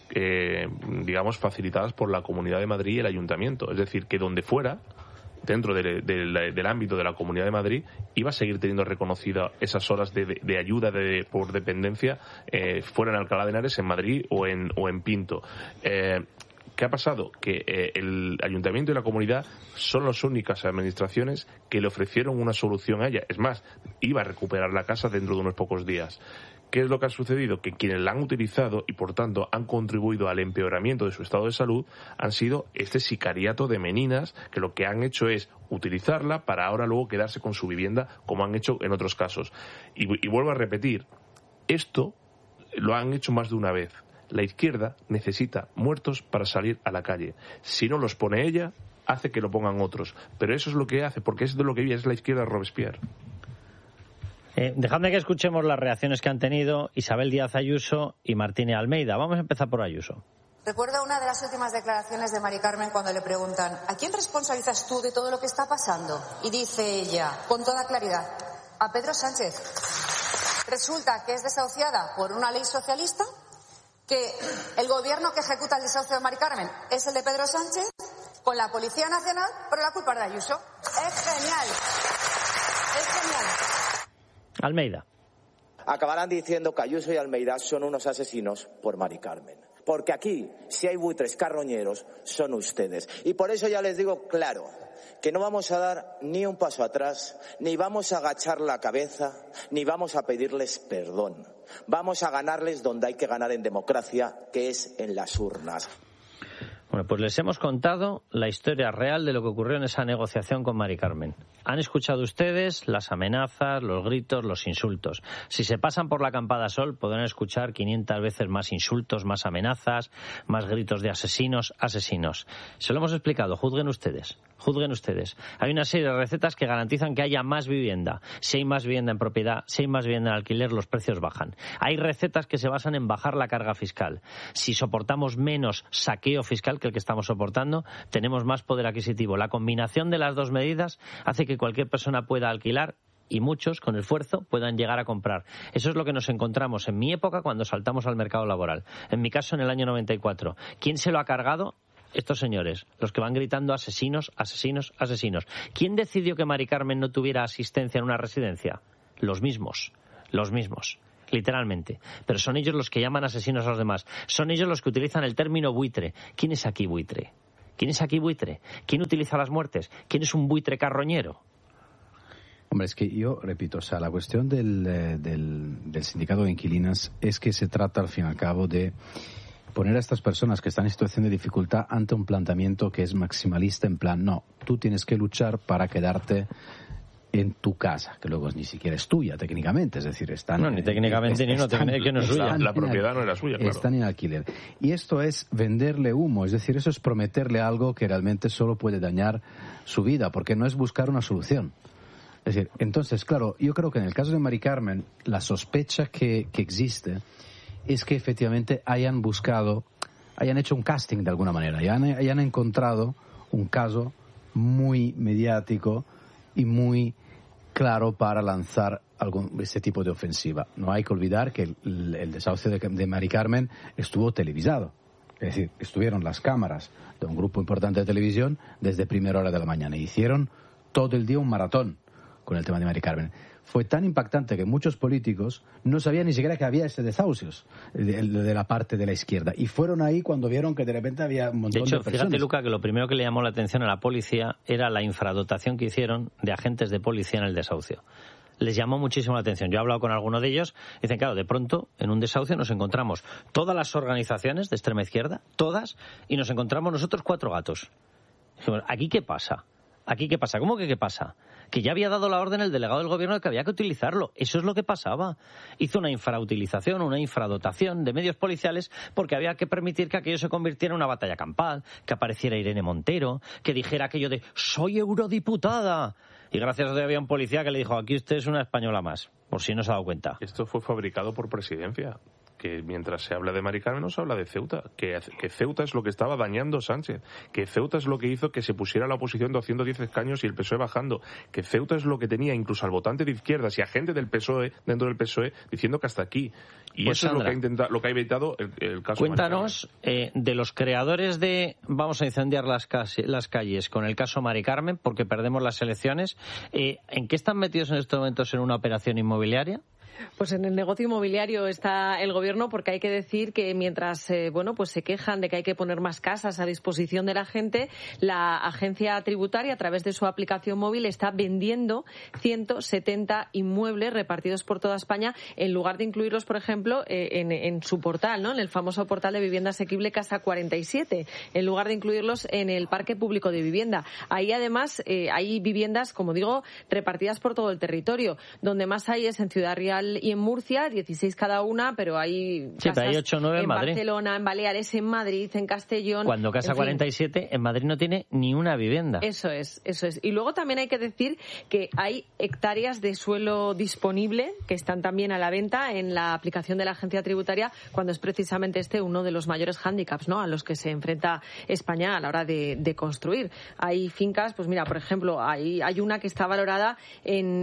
S1: digamos, facilitadas por la Comunidad de Madrid y el Ayuntamiento. Es decir, que donde fuera, dentro del ámbito de la Comunidad de Madrid, iba a seguir teniendo reconocidas esas horas de ayuda por dependencia, fuera en Alcalá de Henares, en Madrid o en Pinto. ¿Qué ha pasado? Que el Ayuntamiento y la Comunidad son las únicas administraciones que le ofrecieron una solución a ella. Es más, iba a recuperar la casa dentro de unos pocos días. ¿Qué es lo que ha sucedido? Que quienes la han utilizado y, por tanto, han contribuido al empeoramiento de su estado de salud han sido este sicariato de meninas, que lo que han hecho es utilizarla para ahora luego quedarse con su vivienda, como han hecho en otros casos. Y vuelvo a repetir, esto lo han hecho más de una vez. La izquierda necesita muertos para salir a la calle. Si no los pone ella, hace que lo pongan otros. Pero eso es lo que hace, porque es de lo que vive, es la izquierda de Robespierre.
S2: Dejadme que escuchemos las reacciones que han tenido Isabel Díaz Ayuso y Martínez Almeida. Vamos a empezar por Ayuso.
S12: Recuerdo una de las últimas declaraciones de Mari Carmen cuando le preguntan ¿a quién responsabilizas tú de todo lo que está pasando? Y dice ella, con toda claridad, a Pedro Sánchez. Resulta que es desahuciada por una ley socialista, que el gobierno que ejecuta el desahucio de Mari Carmen es el de Pedro Sánchez, con la Policía Nacional, pero la culpa es de Ayuso. Es genial. Es genial.
S2: Almeida.
S13: Acabarán diciendo que Ayuso y Almeida son unos asesinos por Mari Carmen.
S9: porque aquí, si hay buitres carroñeros, son ustedes. Y por eso ya les digo claro, que no vamos a dar ni un paso atrás, ni vamos a agachar la cabeza, ni vamos a pedirles perdón. Vamos a ganarles donde hay que ganar en democracia, que es en las urnas.
S2: Bueno, pues les hemos contado la historia real de lo que ocurrió en esa negociación con Mari Carmen. Han escuchado ustedes las amenazas, los gritos, los insultos. Si se pasan por la Campada Sol podrán escuchar 500 veces más insultos, más amenazas, más gritos de asesinos, asesinos. Se lo hemos explicado, juzguen ustedes. Juzguen ustedes. Hay una serie de recetas que garantizan que haya más vivienda. Si hay más vivienda en propiedad, si hay más vivienda en alquiler, los precios bajan. Hay recetas que se basan en bajar la carga fiscal. Si soportamos menos saqueo fiscal que el que estamos soportando, tenemos más poder adquisitivo. La combinación de las dos medidas hace que cualquier persona pueda alquilar y muchos, con esfuerzo, puedan llegar a comprar. Eso es lo que nos encontramos en mi época cuando saltamos al mercado laboral. En mi caso, en el año 94. ¿Quién se lo ha cargado? Estos señores, los que van gritando asesinos, asesinos, asesinos. ¿Quién decidió que Mari Carmen no tuviera asistencia en una residencia? Los mismos, literalmente. Pero son ellos los que llaman asesinos a los demás. Son ellos los que utilizan el término buitre. ¿Quién es aquí buitre? ¿Quién es aquí buitre? ¿Quién utiliza las muertes? ¿Quién es un buitre carroñero?
S3: Hombre, es que yo repito, o sea, la cuestión del sindicato de inquilinas es que se trata al fin y al cabo de poner a estas personas que están en situación de dificultad ante un planteamiento que es maximalista, en plan, no, tú tienes que luchar para quedarte en tu casa, que luego ni siquiera es tuya técnicamente, es decir, están...
S2: No, ni técnicamente ni no, que no es suya.
S1: La propiedad no era suya, claro.
S3: Están en alquiler. Y esto es venderle humo, es decir, eso es prometerle algo que realmente solo puede dañar su vida, porque no es buscar una solución. Es decir, entonces, claro, yo creo que en el caso de Mari Carmen, la sospecha que existe es que efectivamente hayan hecho un casting de alguna manera, hayan encontrado un caso muy mediático y muy claro para lanzar este tipo de ofensiva. No hay que olvidar que el desahucio de Mari Carmen estuvo televisado. Es decir, estuvieron las cámaras de un grupo importante de televisión desde primera hora de la mañana. Hicieron todo el día un maratón con el tema de Mari Carmen. Fue tan impactante que muchos políticos no sabían ni siquiera que había ese desahucios de la parte de la izquierda. Y fueron ahí cuando vieron que de repente había un montón de personas.
S2: Fíjate, Luca, que lo primero que le llamó la atención a la policía era la infradotación que hicieron de agentes de policía en el desahucio. Les llamó muchísimo la atención. Yo he hablado con alguno de ellos. Dicen, claro, de pronto en un desahucio nos encontramos todas las organizaciones de extrema izquierda, todas, y nos encontramos nosotros 4 gatos. Dijimos, ¿aquí qué pasa? ¿Aquí qué pasa? ¿Cómo que qué pasa? Que ya había dado la orden el delegado del gobierno de que había que utilizarlo. Eso es lo que pasaba. Hizo una infrautilización, una infradotación de medios policiales porque había que permitir que aquello se convirtiera en una batalla campal, que apareciera Irene Montero, que dijera aquello de «soy eurodiputada». Y gracias a Dios había un policía que le dijo «aquí usted es una española más», por si no se ha dado cuenta.
S1: Esto fue fabricado por Presidencia. Que mientras se habla de Mari Carmen no se habla de Ceuta, que Ceuta es lo que estaba dañando Sánchez, que Ceuta es lo que hizo que se pusiera la oposición de 210 escaños y el PSOE bajando, que Ceuta es lo que tenía incluso al votante de izquierdas y a gente del PSOE, dentro del PSOE, diciendo que hasta aquí. Y pues eso Sandra, es lo que ha evitado el caso.
S2: Cuéntanos de los creadores de vamos a incendiar las calles con el caso Mari Carmen porque perdemos las elecciones, ¿en qué están metidos en estos momentos en una operación inmobiliaria?
S4: Pues en el negocio inmobiliario está el gobierno, porque hay que decir que mientras pues se quejan de que hay que poner más casas a disposición de la gente, la agencia tributaria a través de su aplicación móvil está vendiendo 170 inmuebles repartidos por toda España en lugar de incluirlos, por ejemplo, en su portal, ¿no? En el famoso portal de vivienda asequible Casa 47, en lugar de incluirlos en el parque público de vivienda. Ahí además hay viviendas, como digo, repartidas por todo el territorio. Donde más hay es en Ciudad Real y en Murcia, 16 cada una, pero hay casas
S2: hay 8 o 9 en Madrid.
S4: Barcelona, en Baleares, en Madrid, en Castellón.
S2: Cuando Casa 47 en Madrid no tiene ni una vivienda.
S4: Eso es. Y luego también hay que decir que hay hectáreas de suelo disponible que están también a la venta en la aplicación de la agencia tributaria, cuando es precisamente uno de los mayores hándicaps, ¿no?, a los que se enfrenta España a la hora de construir. Hay fincas, pues mira, por ejemplo, hay una que está valorada en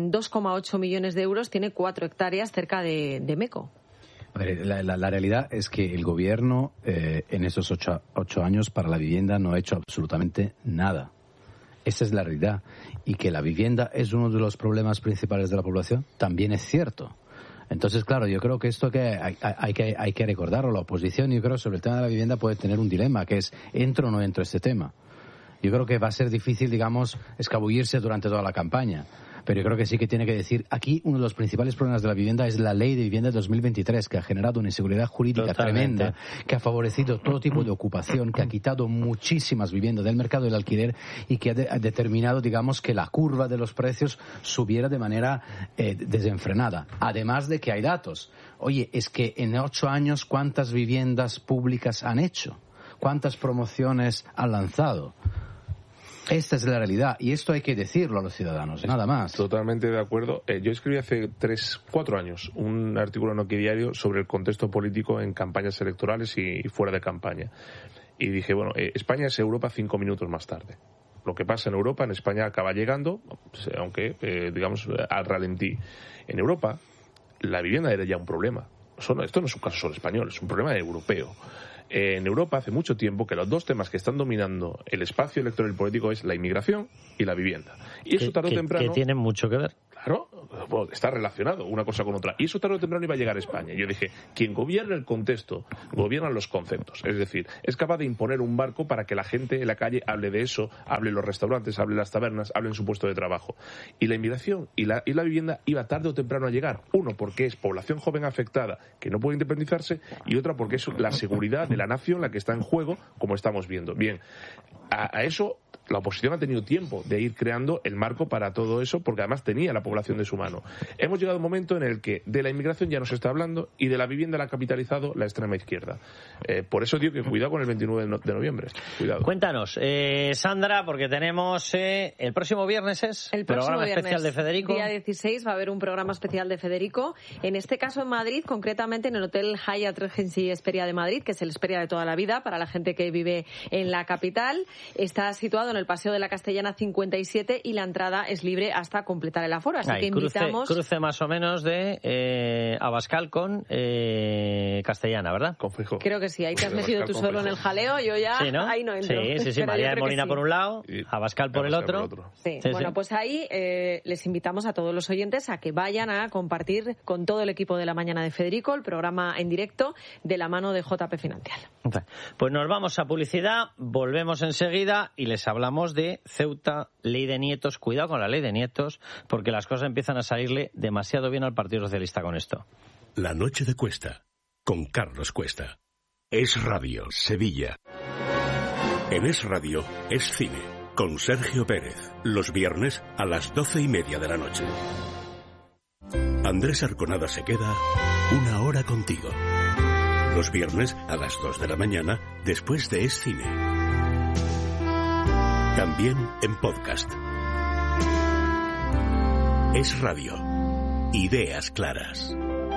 S4: 2,8 millones de euros, tiene 4 hectáreas cerca de Meco.
S3: A ver, la realidad es que el gobierno en esos 8 años para la vivienda no ha hecho absolutamente nada. Esa es la realidad. Y que la vivienda es uno de los problemas principales de la población también es cierto. Entonces, claro, yo creo que esto hay que recordarlo. La oposición, yo creo, sobre el tema de la vivienda puede tener un dilema, que es, ¿entro o no entro este tema? Yo creo que va a ser difícil, digamos, escabullirse durante toda la campaña. Pero yo creo que sí que tiene que decir, aquí uno de los principales problemas de la vivienda es la ley de vivienda de 2023, que ha generado una inseguridad jurídica tremenda, que ha favorecido todo tipo de ocupación, que ha quitado muchísimas viviendas del mercado del alquiler y que ha determinado, digamos, que la curva de los precios subiera de manera desenfrenada. Además de que hay datos. Oye, es que en 8 años, ¿cuántas viviendas públicas han hecho? ¿Cuántas promociones han lanzado? Esta es la realidad, y esto hay que decirlo a los ciudadanos, nada más.
S1: Totalmente de acuerdo. Yo escribí hace 4 años un artículo en Oquidiario sobre el contexto político en campañas electorales y fuera de campaña. Y dije, bueno, España es Europa 5 minutos más tarde. Lo que pasa en Europa, en España acaba llegando, aunque, digamos, al ralentí. En Europa, la vivienda era ya un problema. Esto no es un caso solo español, es un problema europeo. En Europa hace mucho tiempo que los 2 temas que están dominando el espacio electoral y político es la inmigración y la vivienda. Y eso tarde o temprano...
S2: Que tienen mucho que ver.
S1: Claro, bueno, está relacionado una cosa con otra. Y eso tarde o temprano iba a llegar a España. Yo dije, quien gobierna el contexto, gobierna los conceptos. Es decir, es capaz de imponer un marco para que la gente en la calle hable de eso, hable en los restaurantes, hable en las tabernas, hable en su puesto de trabajo. Y la inmigración y la vivienda iba tarde o temprano a llegar. Uno, porque es población joven afectada que no puede independizarse, y otra, porque es la seguridad de la nación la que está en juego, como estamos viendo. Bien, a eso la oposición ha tenido tiempo de ir creando el marco para todo eso, porque además tenía la población de su mano. Hemos llegado a un momento en el que de la inmigración ya no se está hablando y de la vivienda la ha capitalizado la extrema izquierda. Por eso digo que cuidado con el 29 de noviembre. Cuidado.
S2: Cuéntanos, Sandra, porque tenemos el próximo viernes el programa especial de Federico.
S4: Día 16 va a haber un programa especial de Federico. En este caso en Madrid, concretamente en el Hotel Hyatt Regency Hesperia de Madrid, que es el Hesperia de toda la vida para la gente que vive en la capital. Está situado en el Paseo de la Castellana 57 y la entrada es libre hasta completar el aforo. Así que invitamos...
S2: Cruce más o menos de Abascal con Castellana, ¿verdad?
S1: Con Feijóo.
S4: Creo que sí. Ahí te has metido tú solo en el jaleo. Yo ya
S2: ¿sí, no?
S4: ahí no entro.
S2: Sí. María de Molina por un lado, Abascal por el otro.
S4: Sí. Bueno, pues ahí les invitamos a todos los oyentes a que vayan a compartir con todo el equipo de La Mañana de Federico el programa en directo de la mano de JP Financial.
S2: Pues nos vamos a publicidad, volvemos enseguida y les hablamos de Ceuta, ley de nietos. Cuidado con la ley de nietos, porque las cosas empiezan a salirle demasiado bien al Partido Socialista con esto.
S5: La noche de Cuesta, con Carlos Cuesta. Es Radio, Sevilla. En Es Radio, es cine, con Sergio Pérez. Los viernes a las 12:30 de la noche. Andrés Arconada se queda 1 hora contigo. Los viernes a las 2 de la mañana, después de Es Cine. También en podcast. Es Radio. Ideas claras.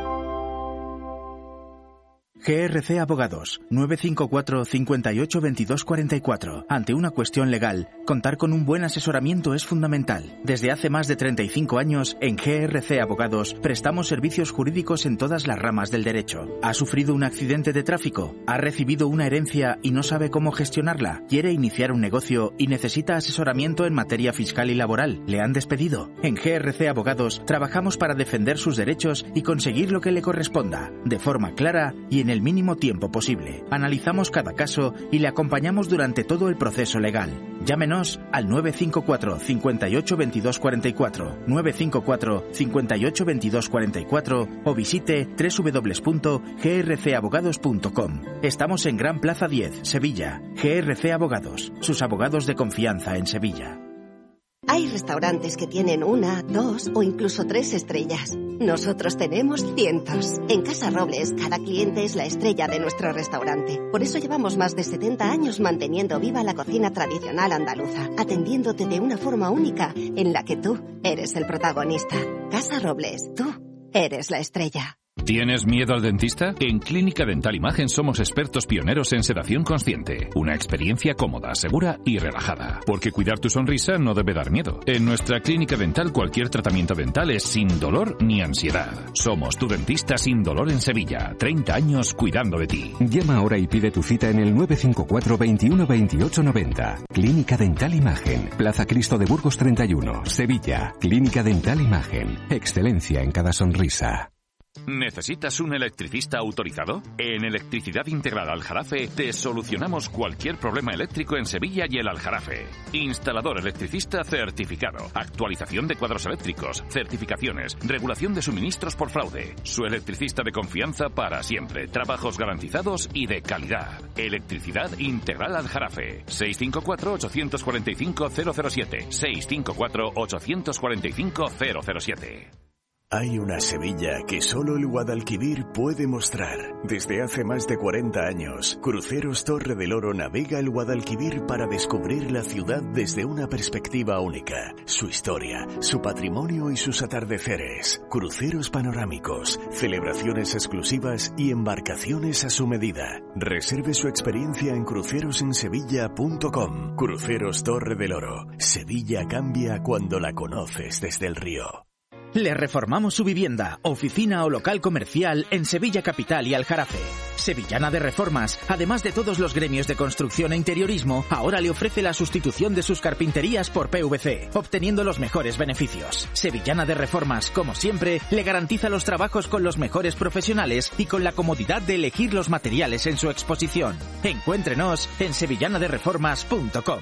S13: GRC Abogados, 954 58 22 44. Ante una cuestión legal, contar con un buen asesoramiento es fundamental. Desde hace más de 35 años, en GRC Abogados, prestamos servicios jurídicos en todas las ramas del derecho. ¿Ha sufrido un accidente de tráfico? ¿Ha recibido una herencia y no sabe cómo gestionarla? ¿Quiere iniciar un negocio y necesita asesoramiento en materia fiscal y laboral? ¿Le han despedido? En GRC Abogados, trabajamos para defender sus derechos y conseguir lo que le corresponda, de forma clara y en el mínimo tiempo posible. Analizamos cada caso y le acompañamos durante todo el proceso legal. Llámenos al 954 58 22 44, 954 58 22 44 o visite www.grcabogados.com. Estamos en Gran Plaza 10, Sevilla. GRC Abogados, sus abogados de confianza en Sevilla.
S14: Hay restaurantes que tienen 1, 2 o incluso 3 estrellas. Nosotros tenemos cientos. En Casa Robles, cada cliente es la estrella de nuestro restaurante. Por eso llevamos más de 70 años manteniendo viva la cocina tradicional andaluza, atendiéndote de una forma única en la que tú eres el protagonista. Casa Robles, tú eres la estrella.
S15: ¿Tienes miedo al dentista? En Clínica Dental Imagen somos expertos pioneros en sedación consciente. Una experiencia cómoda, segura y relajada. Porque cuidar tu sonrisa no debe dar miedo. En nuestra clínica dental cualquier tratamiento dental es sin dolor ni ansiedad. Somos tu dentista sin dolor en Sevilla. 30 años cuidando de ti.
S24: Llama ahora y pide tu cita en el 954 21 28 90. Clínica Dental Imagen. Plaza Cristo de Burgos 31, Sevilla. Clínica Dental Imagen. Excelencia en cada sonrisa.
S15: ¿Necesitas un electricista autorizado? En Electricidad Integral Aljarafe te solucionamos cualquier problema eléctrico en Sevilla y el Aljarafe. Instalador electricista certificado, actualización de cuadros eléctricos, certificaciones, regulación de suministros por fraude. Su electricista de confianza para siempre, trabajos garantizados y de calidad. Electricidad Integral Aljarafe. 654-845-007. 654-845-007.
S6: Hay una Sevilla que solo el Guadalquivir puede mostrar. Desde hace más de 40 años, Cruceros Torre del Oro navega el Guadalquivir para descubrir la ciudad desde una perspectiva única. Su historia, su patrimonio y sus atardeceres. Cruceros panorámicos, celebraciones exclusivas y embarcaciones a su medida. Reserve su experiencia en crucerosensevilla.com. Cruceros Torre del Oro. Sevilla cambia cuando la conoces desde el río.
S13: Le reformamos su vivienda, oficina o local comercial en Sevilla Capital y Aljarafe. Sevillana de Reformas, además de todos los gremios de construcción e interiorismo, ahora le ofrece la sustitución de sus carpinterías por PVC, obteniendo los mejores beneficios. Sevillana de Reformas, como siempre, le garantiza los trabajos con los mejores profesionales y con la comodidad de elegir los materiales en su exposición. Encuéntrenos en sevillanadereformas.com.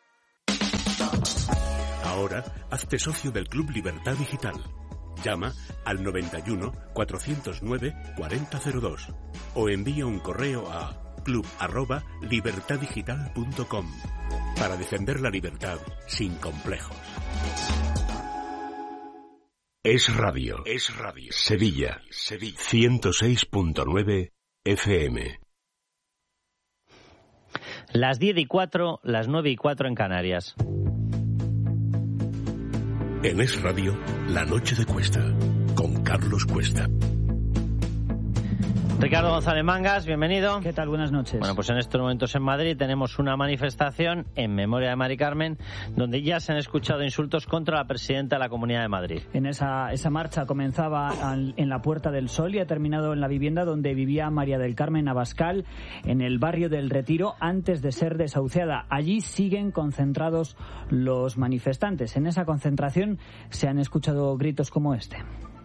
S5: Ahora, hazte socio del Club Libertad Digital. Llama al 91 409 4002 o envía un correo a club@libertaddigital.com para defender la libertad sin complejos. Es radio. Sevilla. 106.9 FM.
S2: Las 10:04, las 9:04 en Canarias.
S5: En Es Radio, La Noche de Cuesta, con Carlos Cuesta.
S2: Ricardo González Mangas, bienvenido.
S16: ¿Qué tal? Buenas noches.
S2: Bueno, pues en estos momentos en Madrid tenemos una manifestación en memoria de Mari Carmen, donde ya se han escuchado insultos contra la presidenta de la Comunidad de Madrid.
S16: En esa marcha comenzaba en la Puerta del Sol y ha terminado en la vivienda donde vivía María del Carmen Abascal, en el barrio del Retiro, antes de ser desahuciada. Allí siguen concentrados los manifestantes. En esa concentración se han escuchado gritos como este.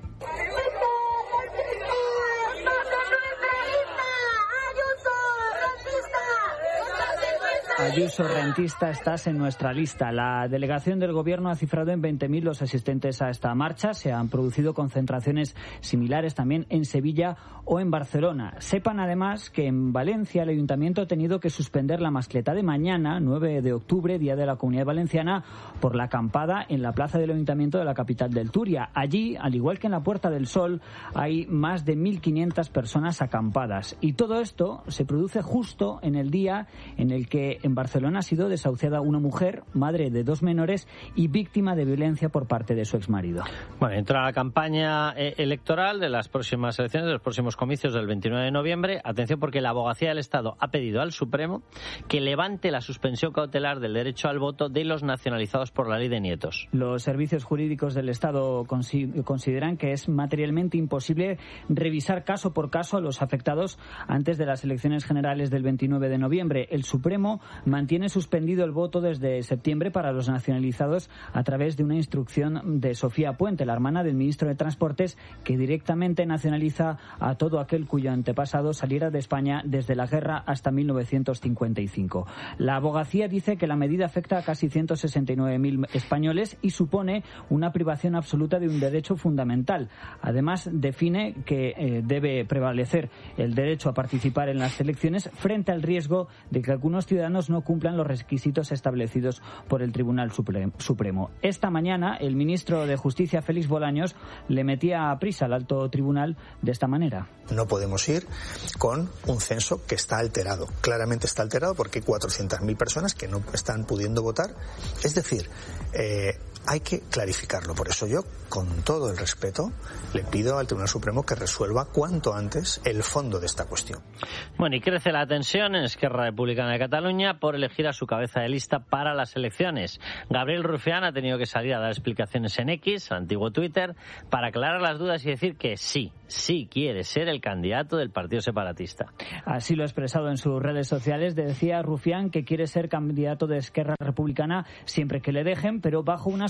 S16: Ayuso, rentista, estás en nuestra lista. La delegación del Gobierno ha cifrado en 20.000 los asistentes a esta marcha. Se han producido concentraciones similares también en Sevilla o en Barcelona. Sepan además que en Valencia el Ayuntamiento ha tenido que suspender la mascleta de mañana, 9 de octubre, Día de la Comunidad Valenciana, por la acampada en la plaza del Ayuntamiento de la capital del Turia. Allí, al igual que en la Puerta del Sol, hay más de 1.500 personas acampadas. Y todo esto se produce justo en el día en el que en Barcelona ha sido desahuciada una mujer, madre de 2 menores y víctima de violencia por parte de su exmarido.
S2: Bueno, entra la campaña electoral de las próximas elecciones, de los próximos comicios del 29 de noviembre. Atención, porque la Abogacía del Estado ha pedido al Supremo que levante la suspensión cautelar del derecho al voto de los nacionalizados por la ley de nietos.
S16: Los servicios jurídicos del Estado consideran que es materialmente imposible revisar caso por caso a los afectados antes de las elecciones generales del 29 de noviembre. El Supremo mantiene suspendido el voto desde septiembre para los nacionalizados a través de una instrucción de Sofía Puente, la hermana del ministro de Transportes, que directamente nacionaliza a todo aquel cuyo antepasado saliera de España desde la guerra hasta 1955. La abogacía dice que la medida afecta a casi 169.000 españoles y supone una privación absoluta de un derecho fundamental. Además, define que debe prevalecer el derecho a participar en las elecciones frente al riesgo de que algunos ciudadanos no cumplan los requisitos establecidos por el Tribunal Supremo. Esta mañana, el ministro de Justicia, Félix Bolaños, le metía a prisa al alto tribunal de esta manera.
S23: No podemos ir con un censo que está alterado. Claramente está alterado porque hay 400.000 personas que no están pudiendo votar. Es decir, hay que clarificarlo. Por eso yo, con todo el respeto, le pido al Tribunal Supremo que resuelva cuanto antes el fondo de esta cuestión.
S2: Bueno, y crece la tensión en Esquerra Republicana de Cataluña por elegir a su cabeza de lista para las elecciones. Gabriel Rufián ha tenido que salir a dar explicaciones en X, antiguo Twitter, para aclarar las dudas y decir que sí quiere ser el candidato del Partido Separatista.
S16: Así lo ha expresado en sus redes sociales. Decía Rufián que quiere ser candidato de Esquerra Republicana siempre que le dejen, pero bajo unas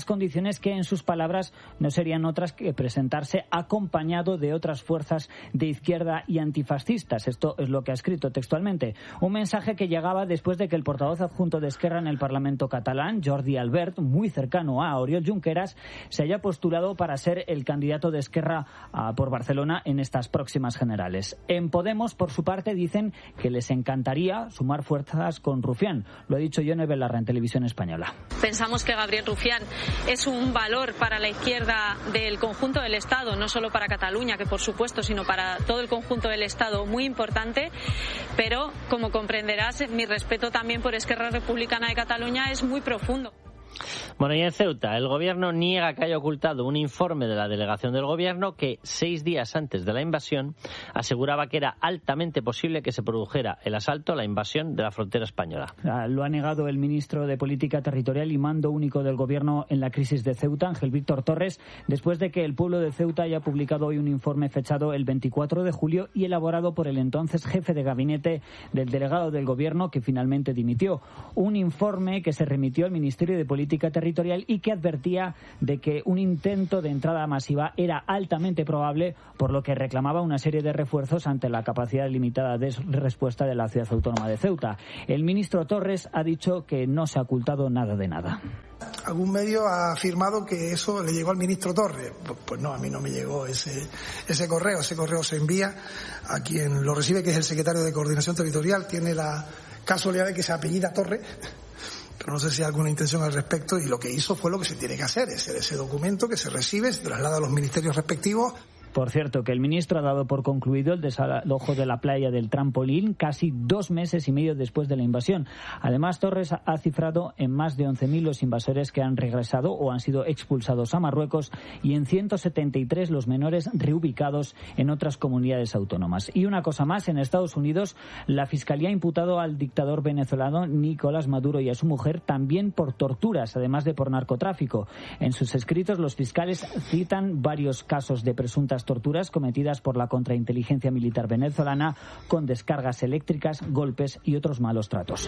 S16: unas condiciones que, en sus palabras, no serían otras que presentarse acompañado de otras fuerzas de izquierda y antifascistas. Esto es lo que ha escrito textualmente. Un mensaje que llegaba después de que el portavoz adjunto de Esquerra en el Parlamento catalán, Jordi Albert, muy cercano a Oriol Junqueras, se haya postulado para ser el candidato de Esquerra por Barcelona en estas próximas generales. En Podemos, por su parte, dicen que les encantaría sumar fuerzas con Rufián. Lo ha dicho Yone Belarra en Televisión Española.
S17: Pensamos que Gabriel Rufián es un valor para la izquierda del conjunto del Estado, no solo para Cataluña, que por supuesto, sino para todo el conjunto del Estado, muy importante, pero como comprenderás, mi respeto también por Esquerra Republicana de Cataluña es muy profundo.
S2: Bueno, y en Ceuta, el gobierno niega que haya ocultado un informe de la delegación del gobierno que 6 días antes de la invasión aseguraba que era altamente posible que se produjera el asalto a la invasión de la frontera española.
S16: Lo ha negado el ministro de Política Territorial y Mando Único del Gobierno en la crisis de Ceuta, Ángel Víctor Torres, después de que el pueblo de Ceuta haya publicado hoy un informe fechado el 24 de julio y elaborado por el entonces jefe de gabinete del delegado del Gobierno, que finalmente dimitió. Un informe que se remitió al Ministerio de Política Territorial y que advertía de que un intento de entrada masiva era altamente probable, por lo que reclamaba una serie de refuerzos ante la capacidad limitada de respuesta de la ciudad autónoma de Ceuta. El ministro Torres ha dicho que no se ha ocultado nada de nada.
S18: Algún medio ha afirmado que eso le llegó al ministro Torres. Pues no, a mí no me llegó ese correo. Ese correo se envía a quien lo recibe, que es el secretario de Coordinación Territorial. Tiene la casualidad de que se apellida Torres, pero no sé si hay alguna intención al respecto, y lo que hizo fue lo que se tiene que hacer, es ese documento que se recibe, se traslada a los ministerios respectivos.
S16: Por cierto, que el ministro ha dado por concluido el desalojo de la playa del Trampolín casi 2 meses y medio después de la invasión. Además, Torres ha cifrado en más de 11.000 los invasores que han regresado o han sido expulsados a Marruecos y en 173 los menores reubicados en otras comunidades autónomas. Y una cosa más, en Estados Unidos, la Fiscalía ha imputado al dictador venezolano Nicolás Maduro y a su mujer también por torturas, además de por narcotráfico. En sus escritos, los fiscales citan varios casos de presuntas torturas cometidas por la contrainteligencia militar venezolana, con descargas eléctricas, golpes y otros malos tratos.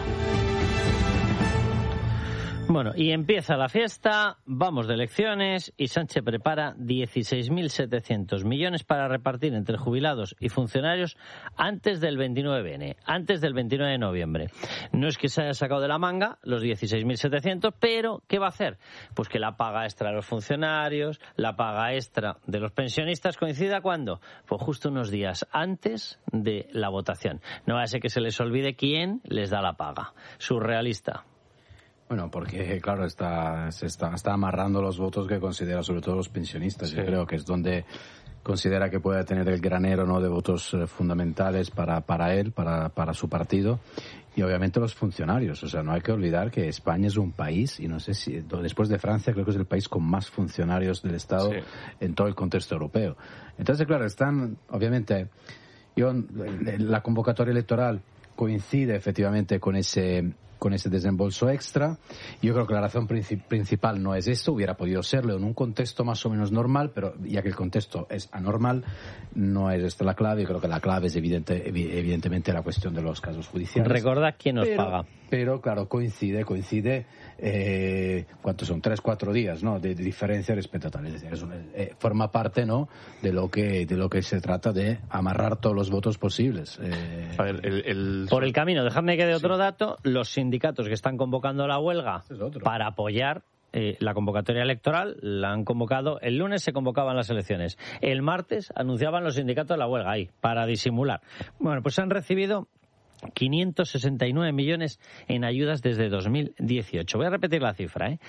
S2: Bueno, y empieza la fiesta, vamos de elecciones y Sánchez prepara 16.700 millones para repartir entre jubilados y funcionarios antes del 29N, antes del 29 de noviembre. No es que se haya sacado de la manga los 16.700, pero ¿qué va a hacer? Pues que la paga extra de los funcionarios, la paga extra de los pensionistas coincida ¿cuándo? Pues justo unos días antes de la votación. No va a ser que se les olvide quién les da la paga. Surrealista.
S3: Bueno, porque, claro, está amarrando los votos que considera, sobre todo los pensionistas. Sí. Yo creo que es donde considera que puede tener el granero, ¿no?, de votos fundamentales para él, para su partido. Y obviamente los funcionarios. O sea, no hay que olvidar que España es un país, y no sé si después de Francia, creo que es el país con más funcionarios del Estado en todo el contexto europeo. Entonces, claro, están, obviamente, la convocatoria electoral coincide efectivamente con ese desembolso extra. Yo creo que la razón principal no es esto, hubiera podido serlo en un contexto más o menos normal, pero ya que el contexto es anormal, no es esta la clave. Yo creo que la clave es evidentemente la cuestión de los casos judiciales.
S2: Recordad quién nos paga.
S3: Pero claro, coincide, ¿cuántos son? 3-4 días, ¿no?, de diferencia respecto a tal. Es decir, forma parte, ¿no?, de lo que se trata de amarrar todos los votos posibles.
S2: A ver, por el camino, dejadme que dé otro dato. Los sindicatos que están convocando la huelga para apoyar la convocatoria electoral la han convocado. El lunes se convocaban las elecciones. El martes anunciaban los sindicatos la huelga ahí, para disimular. Bueno, pues han recibido 569 millones en ayudas desde 2018. Voy a repetir la cifra,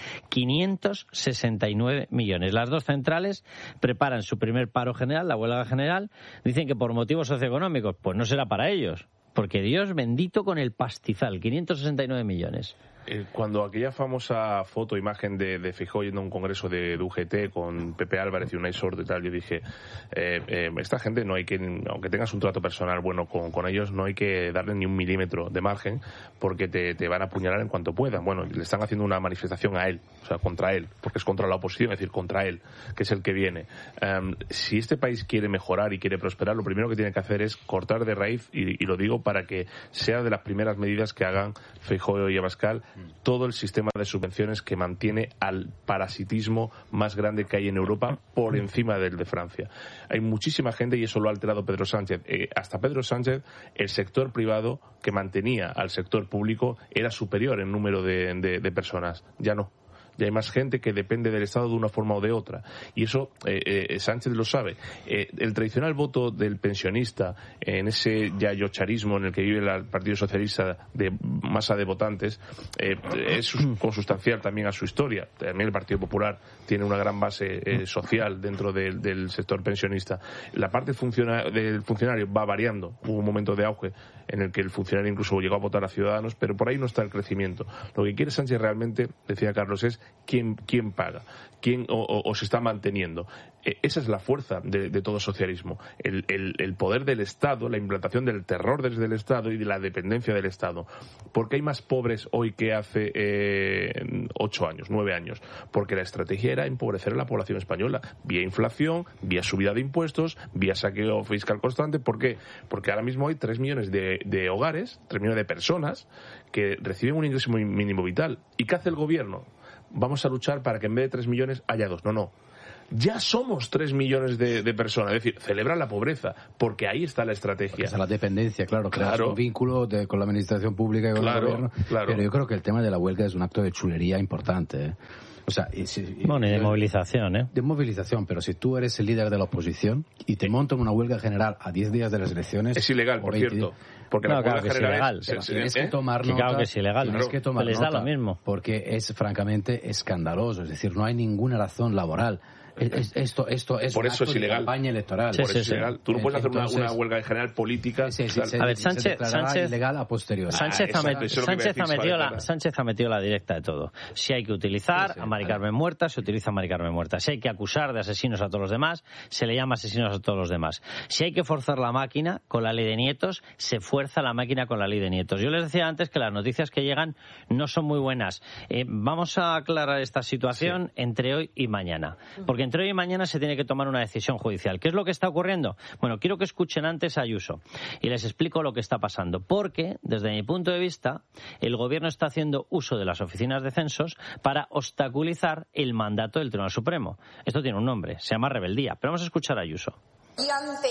S2: 569 millones. Las dos centrales preparan su primer paro general, la huelga general. Dicen que por motivos socioeconómicos, pues no será para ellos. Porque Dios bendito con el pastizal, 569 millones.
S1: Cuando aquella famosa imagen de Feijóo yendo a un congreso de UGT con Pepe Álvarez y Unai Sordo y tal, yo dije, esta gente no hay que, aunque tengas un trato personal bueno con ellos, no hay que darle ni un milímetro de margen, porque te van a apuñalar en cuanto puedan. Bueno, le están haciendo una manifestación a él, o sea, contra él, porque es contra la oposición, es decir, contra él, que es el que viene. Si este país quiere mejorar y quiere prosperar, lo primero que tiene que hacer es cortar de raíz, y lo digo para que sea de las primeras medidas que hagan Feijóo y Abascal, todo el sistema de subvenciones que mantiene al parasitismo más grande que hay en Europa por encima del de Francia. Hay muchísima gente, y eso lo ha alterado Pedro Sánchez. Hasta Pedro Sánchez, el sector privado que mantenía al sector público era superior en número de personas. Ya no. Y hay más gente que depende del Estado de una forma o de otra. Y eso Sánchez lo sabe. El tradicional voto del pensionista, en ese yayocharismo en el que vive el Partido Socialista de masa de votantes, es consustancial también a su historia. También el Partido Popular tiene una gran base social dentro del sector pensionista. La parte del funcionario va variando. Hubo un momento de auge en el que el funcionario incluso llegó a votar a Ciudadanos, pero por ahí no está el crecimiento. Lo que quiere Sánchez realmente, decía Carlos, es quién paga, quién o se está manteniendo. Esa es la fuerza de todo socialismo, el poder del Estado, la implantación del terror desde el Estado y de la dependencia del Estado. ¿Por qué hay más pobres hoy que hace 8 años, 9 años? Porque la estrategia era empobrecer a la población española, vía inflación, vía subida de impuestos, vía saqueo fiscal constante. ¿Por qué? Porque ahora mismo hay 3 millones de hogares, 3 millones de personas que reciben un ingreso mínimo vital. ¿Y qué hace el gobierno? Vamos a luchar para que en vez de 3 millones haya 2. No. Ya somos 3 millones de personas. Es decir, celebran la pobreza, porque ahí está la estrategia.
S3: Esa es la dependencia, claro. Crear un vínculo con la administración pública y con el gobierno. Claro. Pero yo creo que el tema de la huelga es un acto de chulería importante, O sea,
S2: y de movilización,
S3: De movilización, pero si tú eres el líder de la oposición y te montan una huelga general a 10 días de las elecciones...
S1: Es ilegal, por cierto. Porque la huelga general
S3: tienes que tomar nota.
S2: Claro que es ilegal.
S3: Tienes que tomar
S2: les da lo mismo.
S3: Porque es francamente escandaloso. Es decir, no hay ninguna razón laboral. Esto es
S1: por eso es ilegal.
S3: Campaña electoral.
S1: Por eso es ilegal. Tú no puedes hacer una huelga general política.
S3: A ver, Sánchez ilegal a posteriori.
S2: Sánchez ha metido la directa de todo. Si hay que utilizar a Mari Carmen muerta, se utiliza a Mari Carmen muerta. Si hay que acusar de asesinos a todos los demás, se le llama asesinos a todos los demás. Si hay que forzar la máquina con la ley de nietos, se fuerza la máquina con la ley de nietos. Yo les decía antes que las noticias que llegan no son muy buenas. Vamos a aclarar esta situación entre hoy y mañana. Porque entre hoy y mañana se tiene que tomar una decisión judicial. ¿Qué es lo que está ocurriendo? Bueno, quiero que escuchen antes a Ayuso y les explico lo que está pasando. Porque, desde mi punto de vista, el Gobierno está haciendo uso de las oficinas de censos para obstaculizar el mandato del Tribunal Supremo. Esto tiene un nombre, se llama rebeldía. Pero vamos a escuchar a Ayuso.
S12: Y ante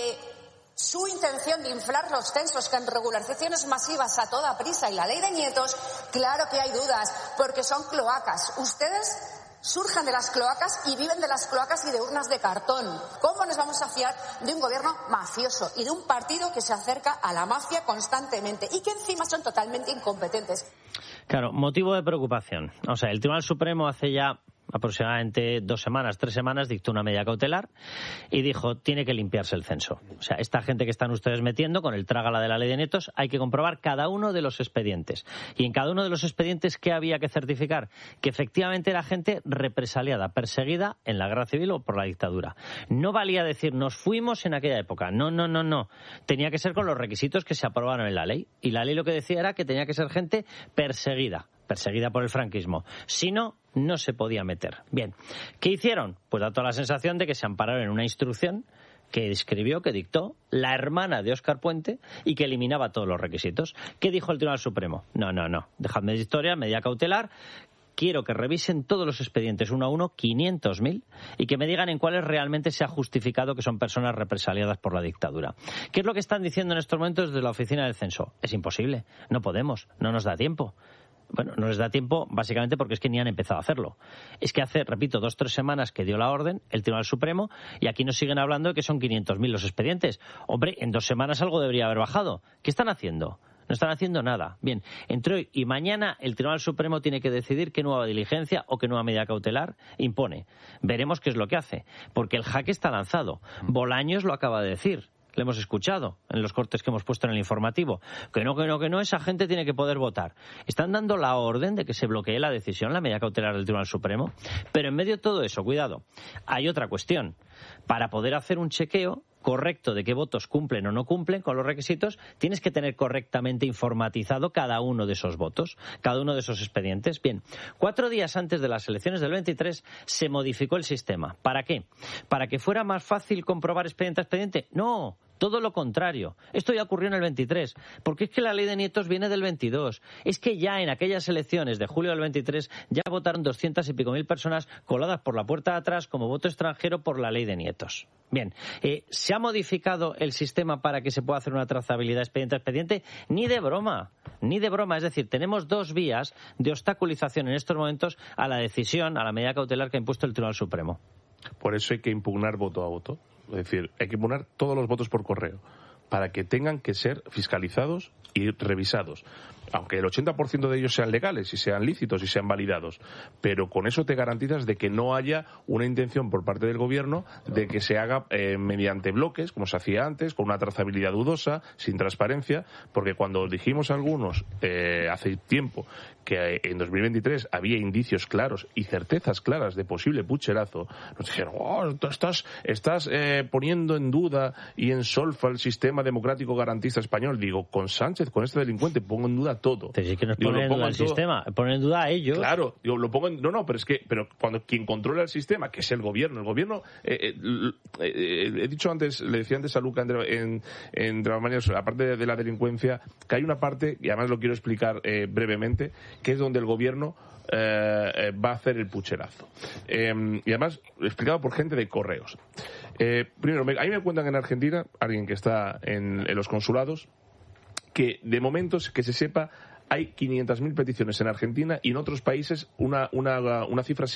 S12: su intención de inflar los censos con regularizaciones masivas a toda prisa y la ley de nietos, claro que hay dudas, porque son cloacas. Ustedes surjan de las cloacas y viven de las cloacas y de urnas de cartón. ¿Cómo nos vamos a fiar de un gobierno mafioso y de un partido que se acerca a la mafia constantemente y que encima son totalmente incompetentes?
S2: Claro, motivo de preocupación. O sea, el Tribunal Supremo hace ya aproximadamente 2 semanas, 3 semanas, dictó una medida cautelar y dijo, tiene que limpiarse el censo. O sea, esta gente que están ustedes metiendo con el trágala de la ley de nietos, hay que comprobar cada uno de los expedientes. Y en cada uno de los expedientes, ¿qué había que certificar? Que efectivamente era gente represaliada, perseguida en la guerra civil o por la dictadura. No valía decir, nos fuimos en aquella época. No. Tenía que ser con los requisitos que se aprobaron en la ley. Y la ley lo que decía era que tenía que ser gente perseguida por el franquismo. Si no, no se podía meter. Bien, ¿qué hicieron? Pues da toda la sensación de que se ampararon en una instrucción que escribió, que dictó la hermana de Óscar Puente y que eliminaba todos los requisitos. ¿Qué dijo el Tribunal Supremo? No. Dejadme de historia, medida cautelar. Quiero que revisen todos los expedientes uno a uno, 500.000, y que me digan en cuáles realmente se ha justificado que son personas represaliadas por la dictadura. ¿Qué es lo que están diciendo en estos momentos desde la oficina del censo? Es imposible, no podemos, no nos da tiempo. Bueno, no les da tiempo básicamente porque es que ni han empezado a hacerlo. Es que hace, repito, 2 o 3 semanas que dio la orden el Tribunal Supremo y aquí nos siguen hablando de que son 500.000 los expedientes. Hombre, en 2 semanas algo debería haber bajado. ¿Qué están haciendo? No están haciendo nada. Bien, entre hoy y mañana el Tribunal Supremo tiene que decidir qué nueva diligencia o qué nueva medida cautelar impone. Veremos qué es lo que hace, porque el jaque está lanzado. Bolaños lo acaba de decir. Le hemos escuchado en los cortes que hemos puesto en el informativo. Que no, esa gente tiene que poder votar. Están dando la orden de que se bloquee la decisión, la medida cautelar del Tribunal Supremo. Pero en medio de todo eso, cuidado, hay otra cuestión. Para poder hacer un chequeo correcto de qué votos cumplen o no cumplen con los requisitos, tienes que tener correctamente informatizado cada uno de esos votos, cada uno de esos expedientes. Bien, 4 días antes de las elecciones del 23 se modificó el sistema. ¿Para qué? ¿Para que fuera más fácil comprobar expediente a expediente? No, Todo lo contrario. Esto ya ocurrió en el 23, porque es que la ley de nietos viene del 22. Es que ya en aquellas elecciones de julio del 23 ya votaron 200 y pico mil personas coladas por la puerta de atrás como voto extranjero por la ley de nietos. Bien, ¿se ha modificado el sistema para que se pueda hacer una trazabilidad expediente a expediente? Ni de broma, ni de broma. Es decir, tenemos dos vías de obstaculización en estos momentos a la decisión, a la medida cautelar que ha impuesto el Tribunal Supremo.
S1: Por eso hay que impugnar voto a voto. Es decir, hay que impugnar todos los votos por correo para que tengan que ser fiscalizados y revisados. Aunque el 80% de ellos sean legales y sean lícitos y sean validados. Pero con eso te garantizas de que no haya una intención por parte del gobierno de que se haga mediante bloques, como se hacía antes, con una trazabilidad dudosa, sin transparencia, porque cuando dijimos algunos hace tiempo que en 2023 había indicios claros y certezas claras de posible pucherazo, nos dijeron, estás poniendo en duda y en solfa el sistema democrático garantista español. Digo, con Sánchez, con este delincuente, pongo en duda todo.
S2: Pero sí que no es poner en duda el sistema, poner en duda a ellos.
S1: Claro, yo lo pongo en... pero cuando quien controla el sistema, que es el gobierno, he dicho antes, le decía antes a Luca en aparte de la delincuencia, que hay una parte, y además lo quiero explicar brevemente, que es donde el gobierno va a hacer el pucherazo. Y además, explicado por gente de correos. Primero, a mí me cuentan en Argentina, alguien que está en los consulados, que de momento, que se sepa, hay 500.000 peticiones en Argentina y en otros países una cifra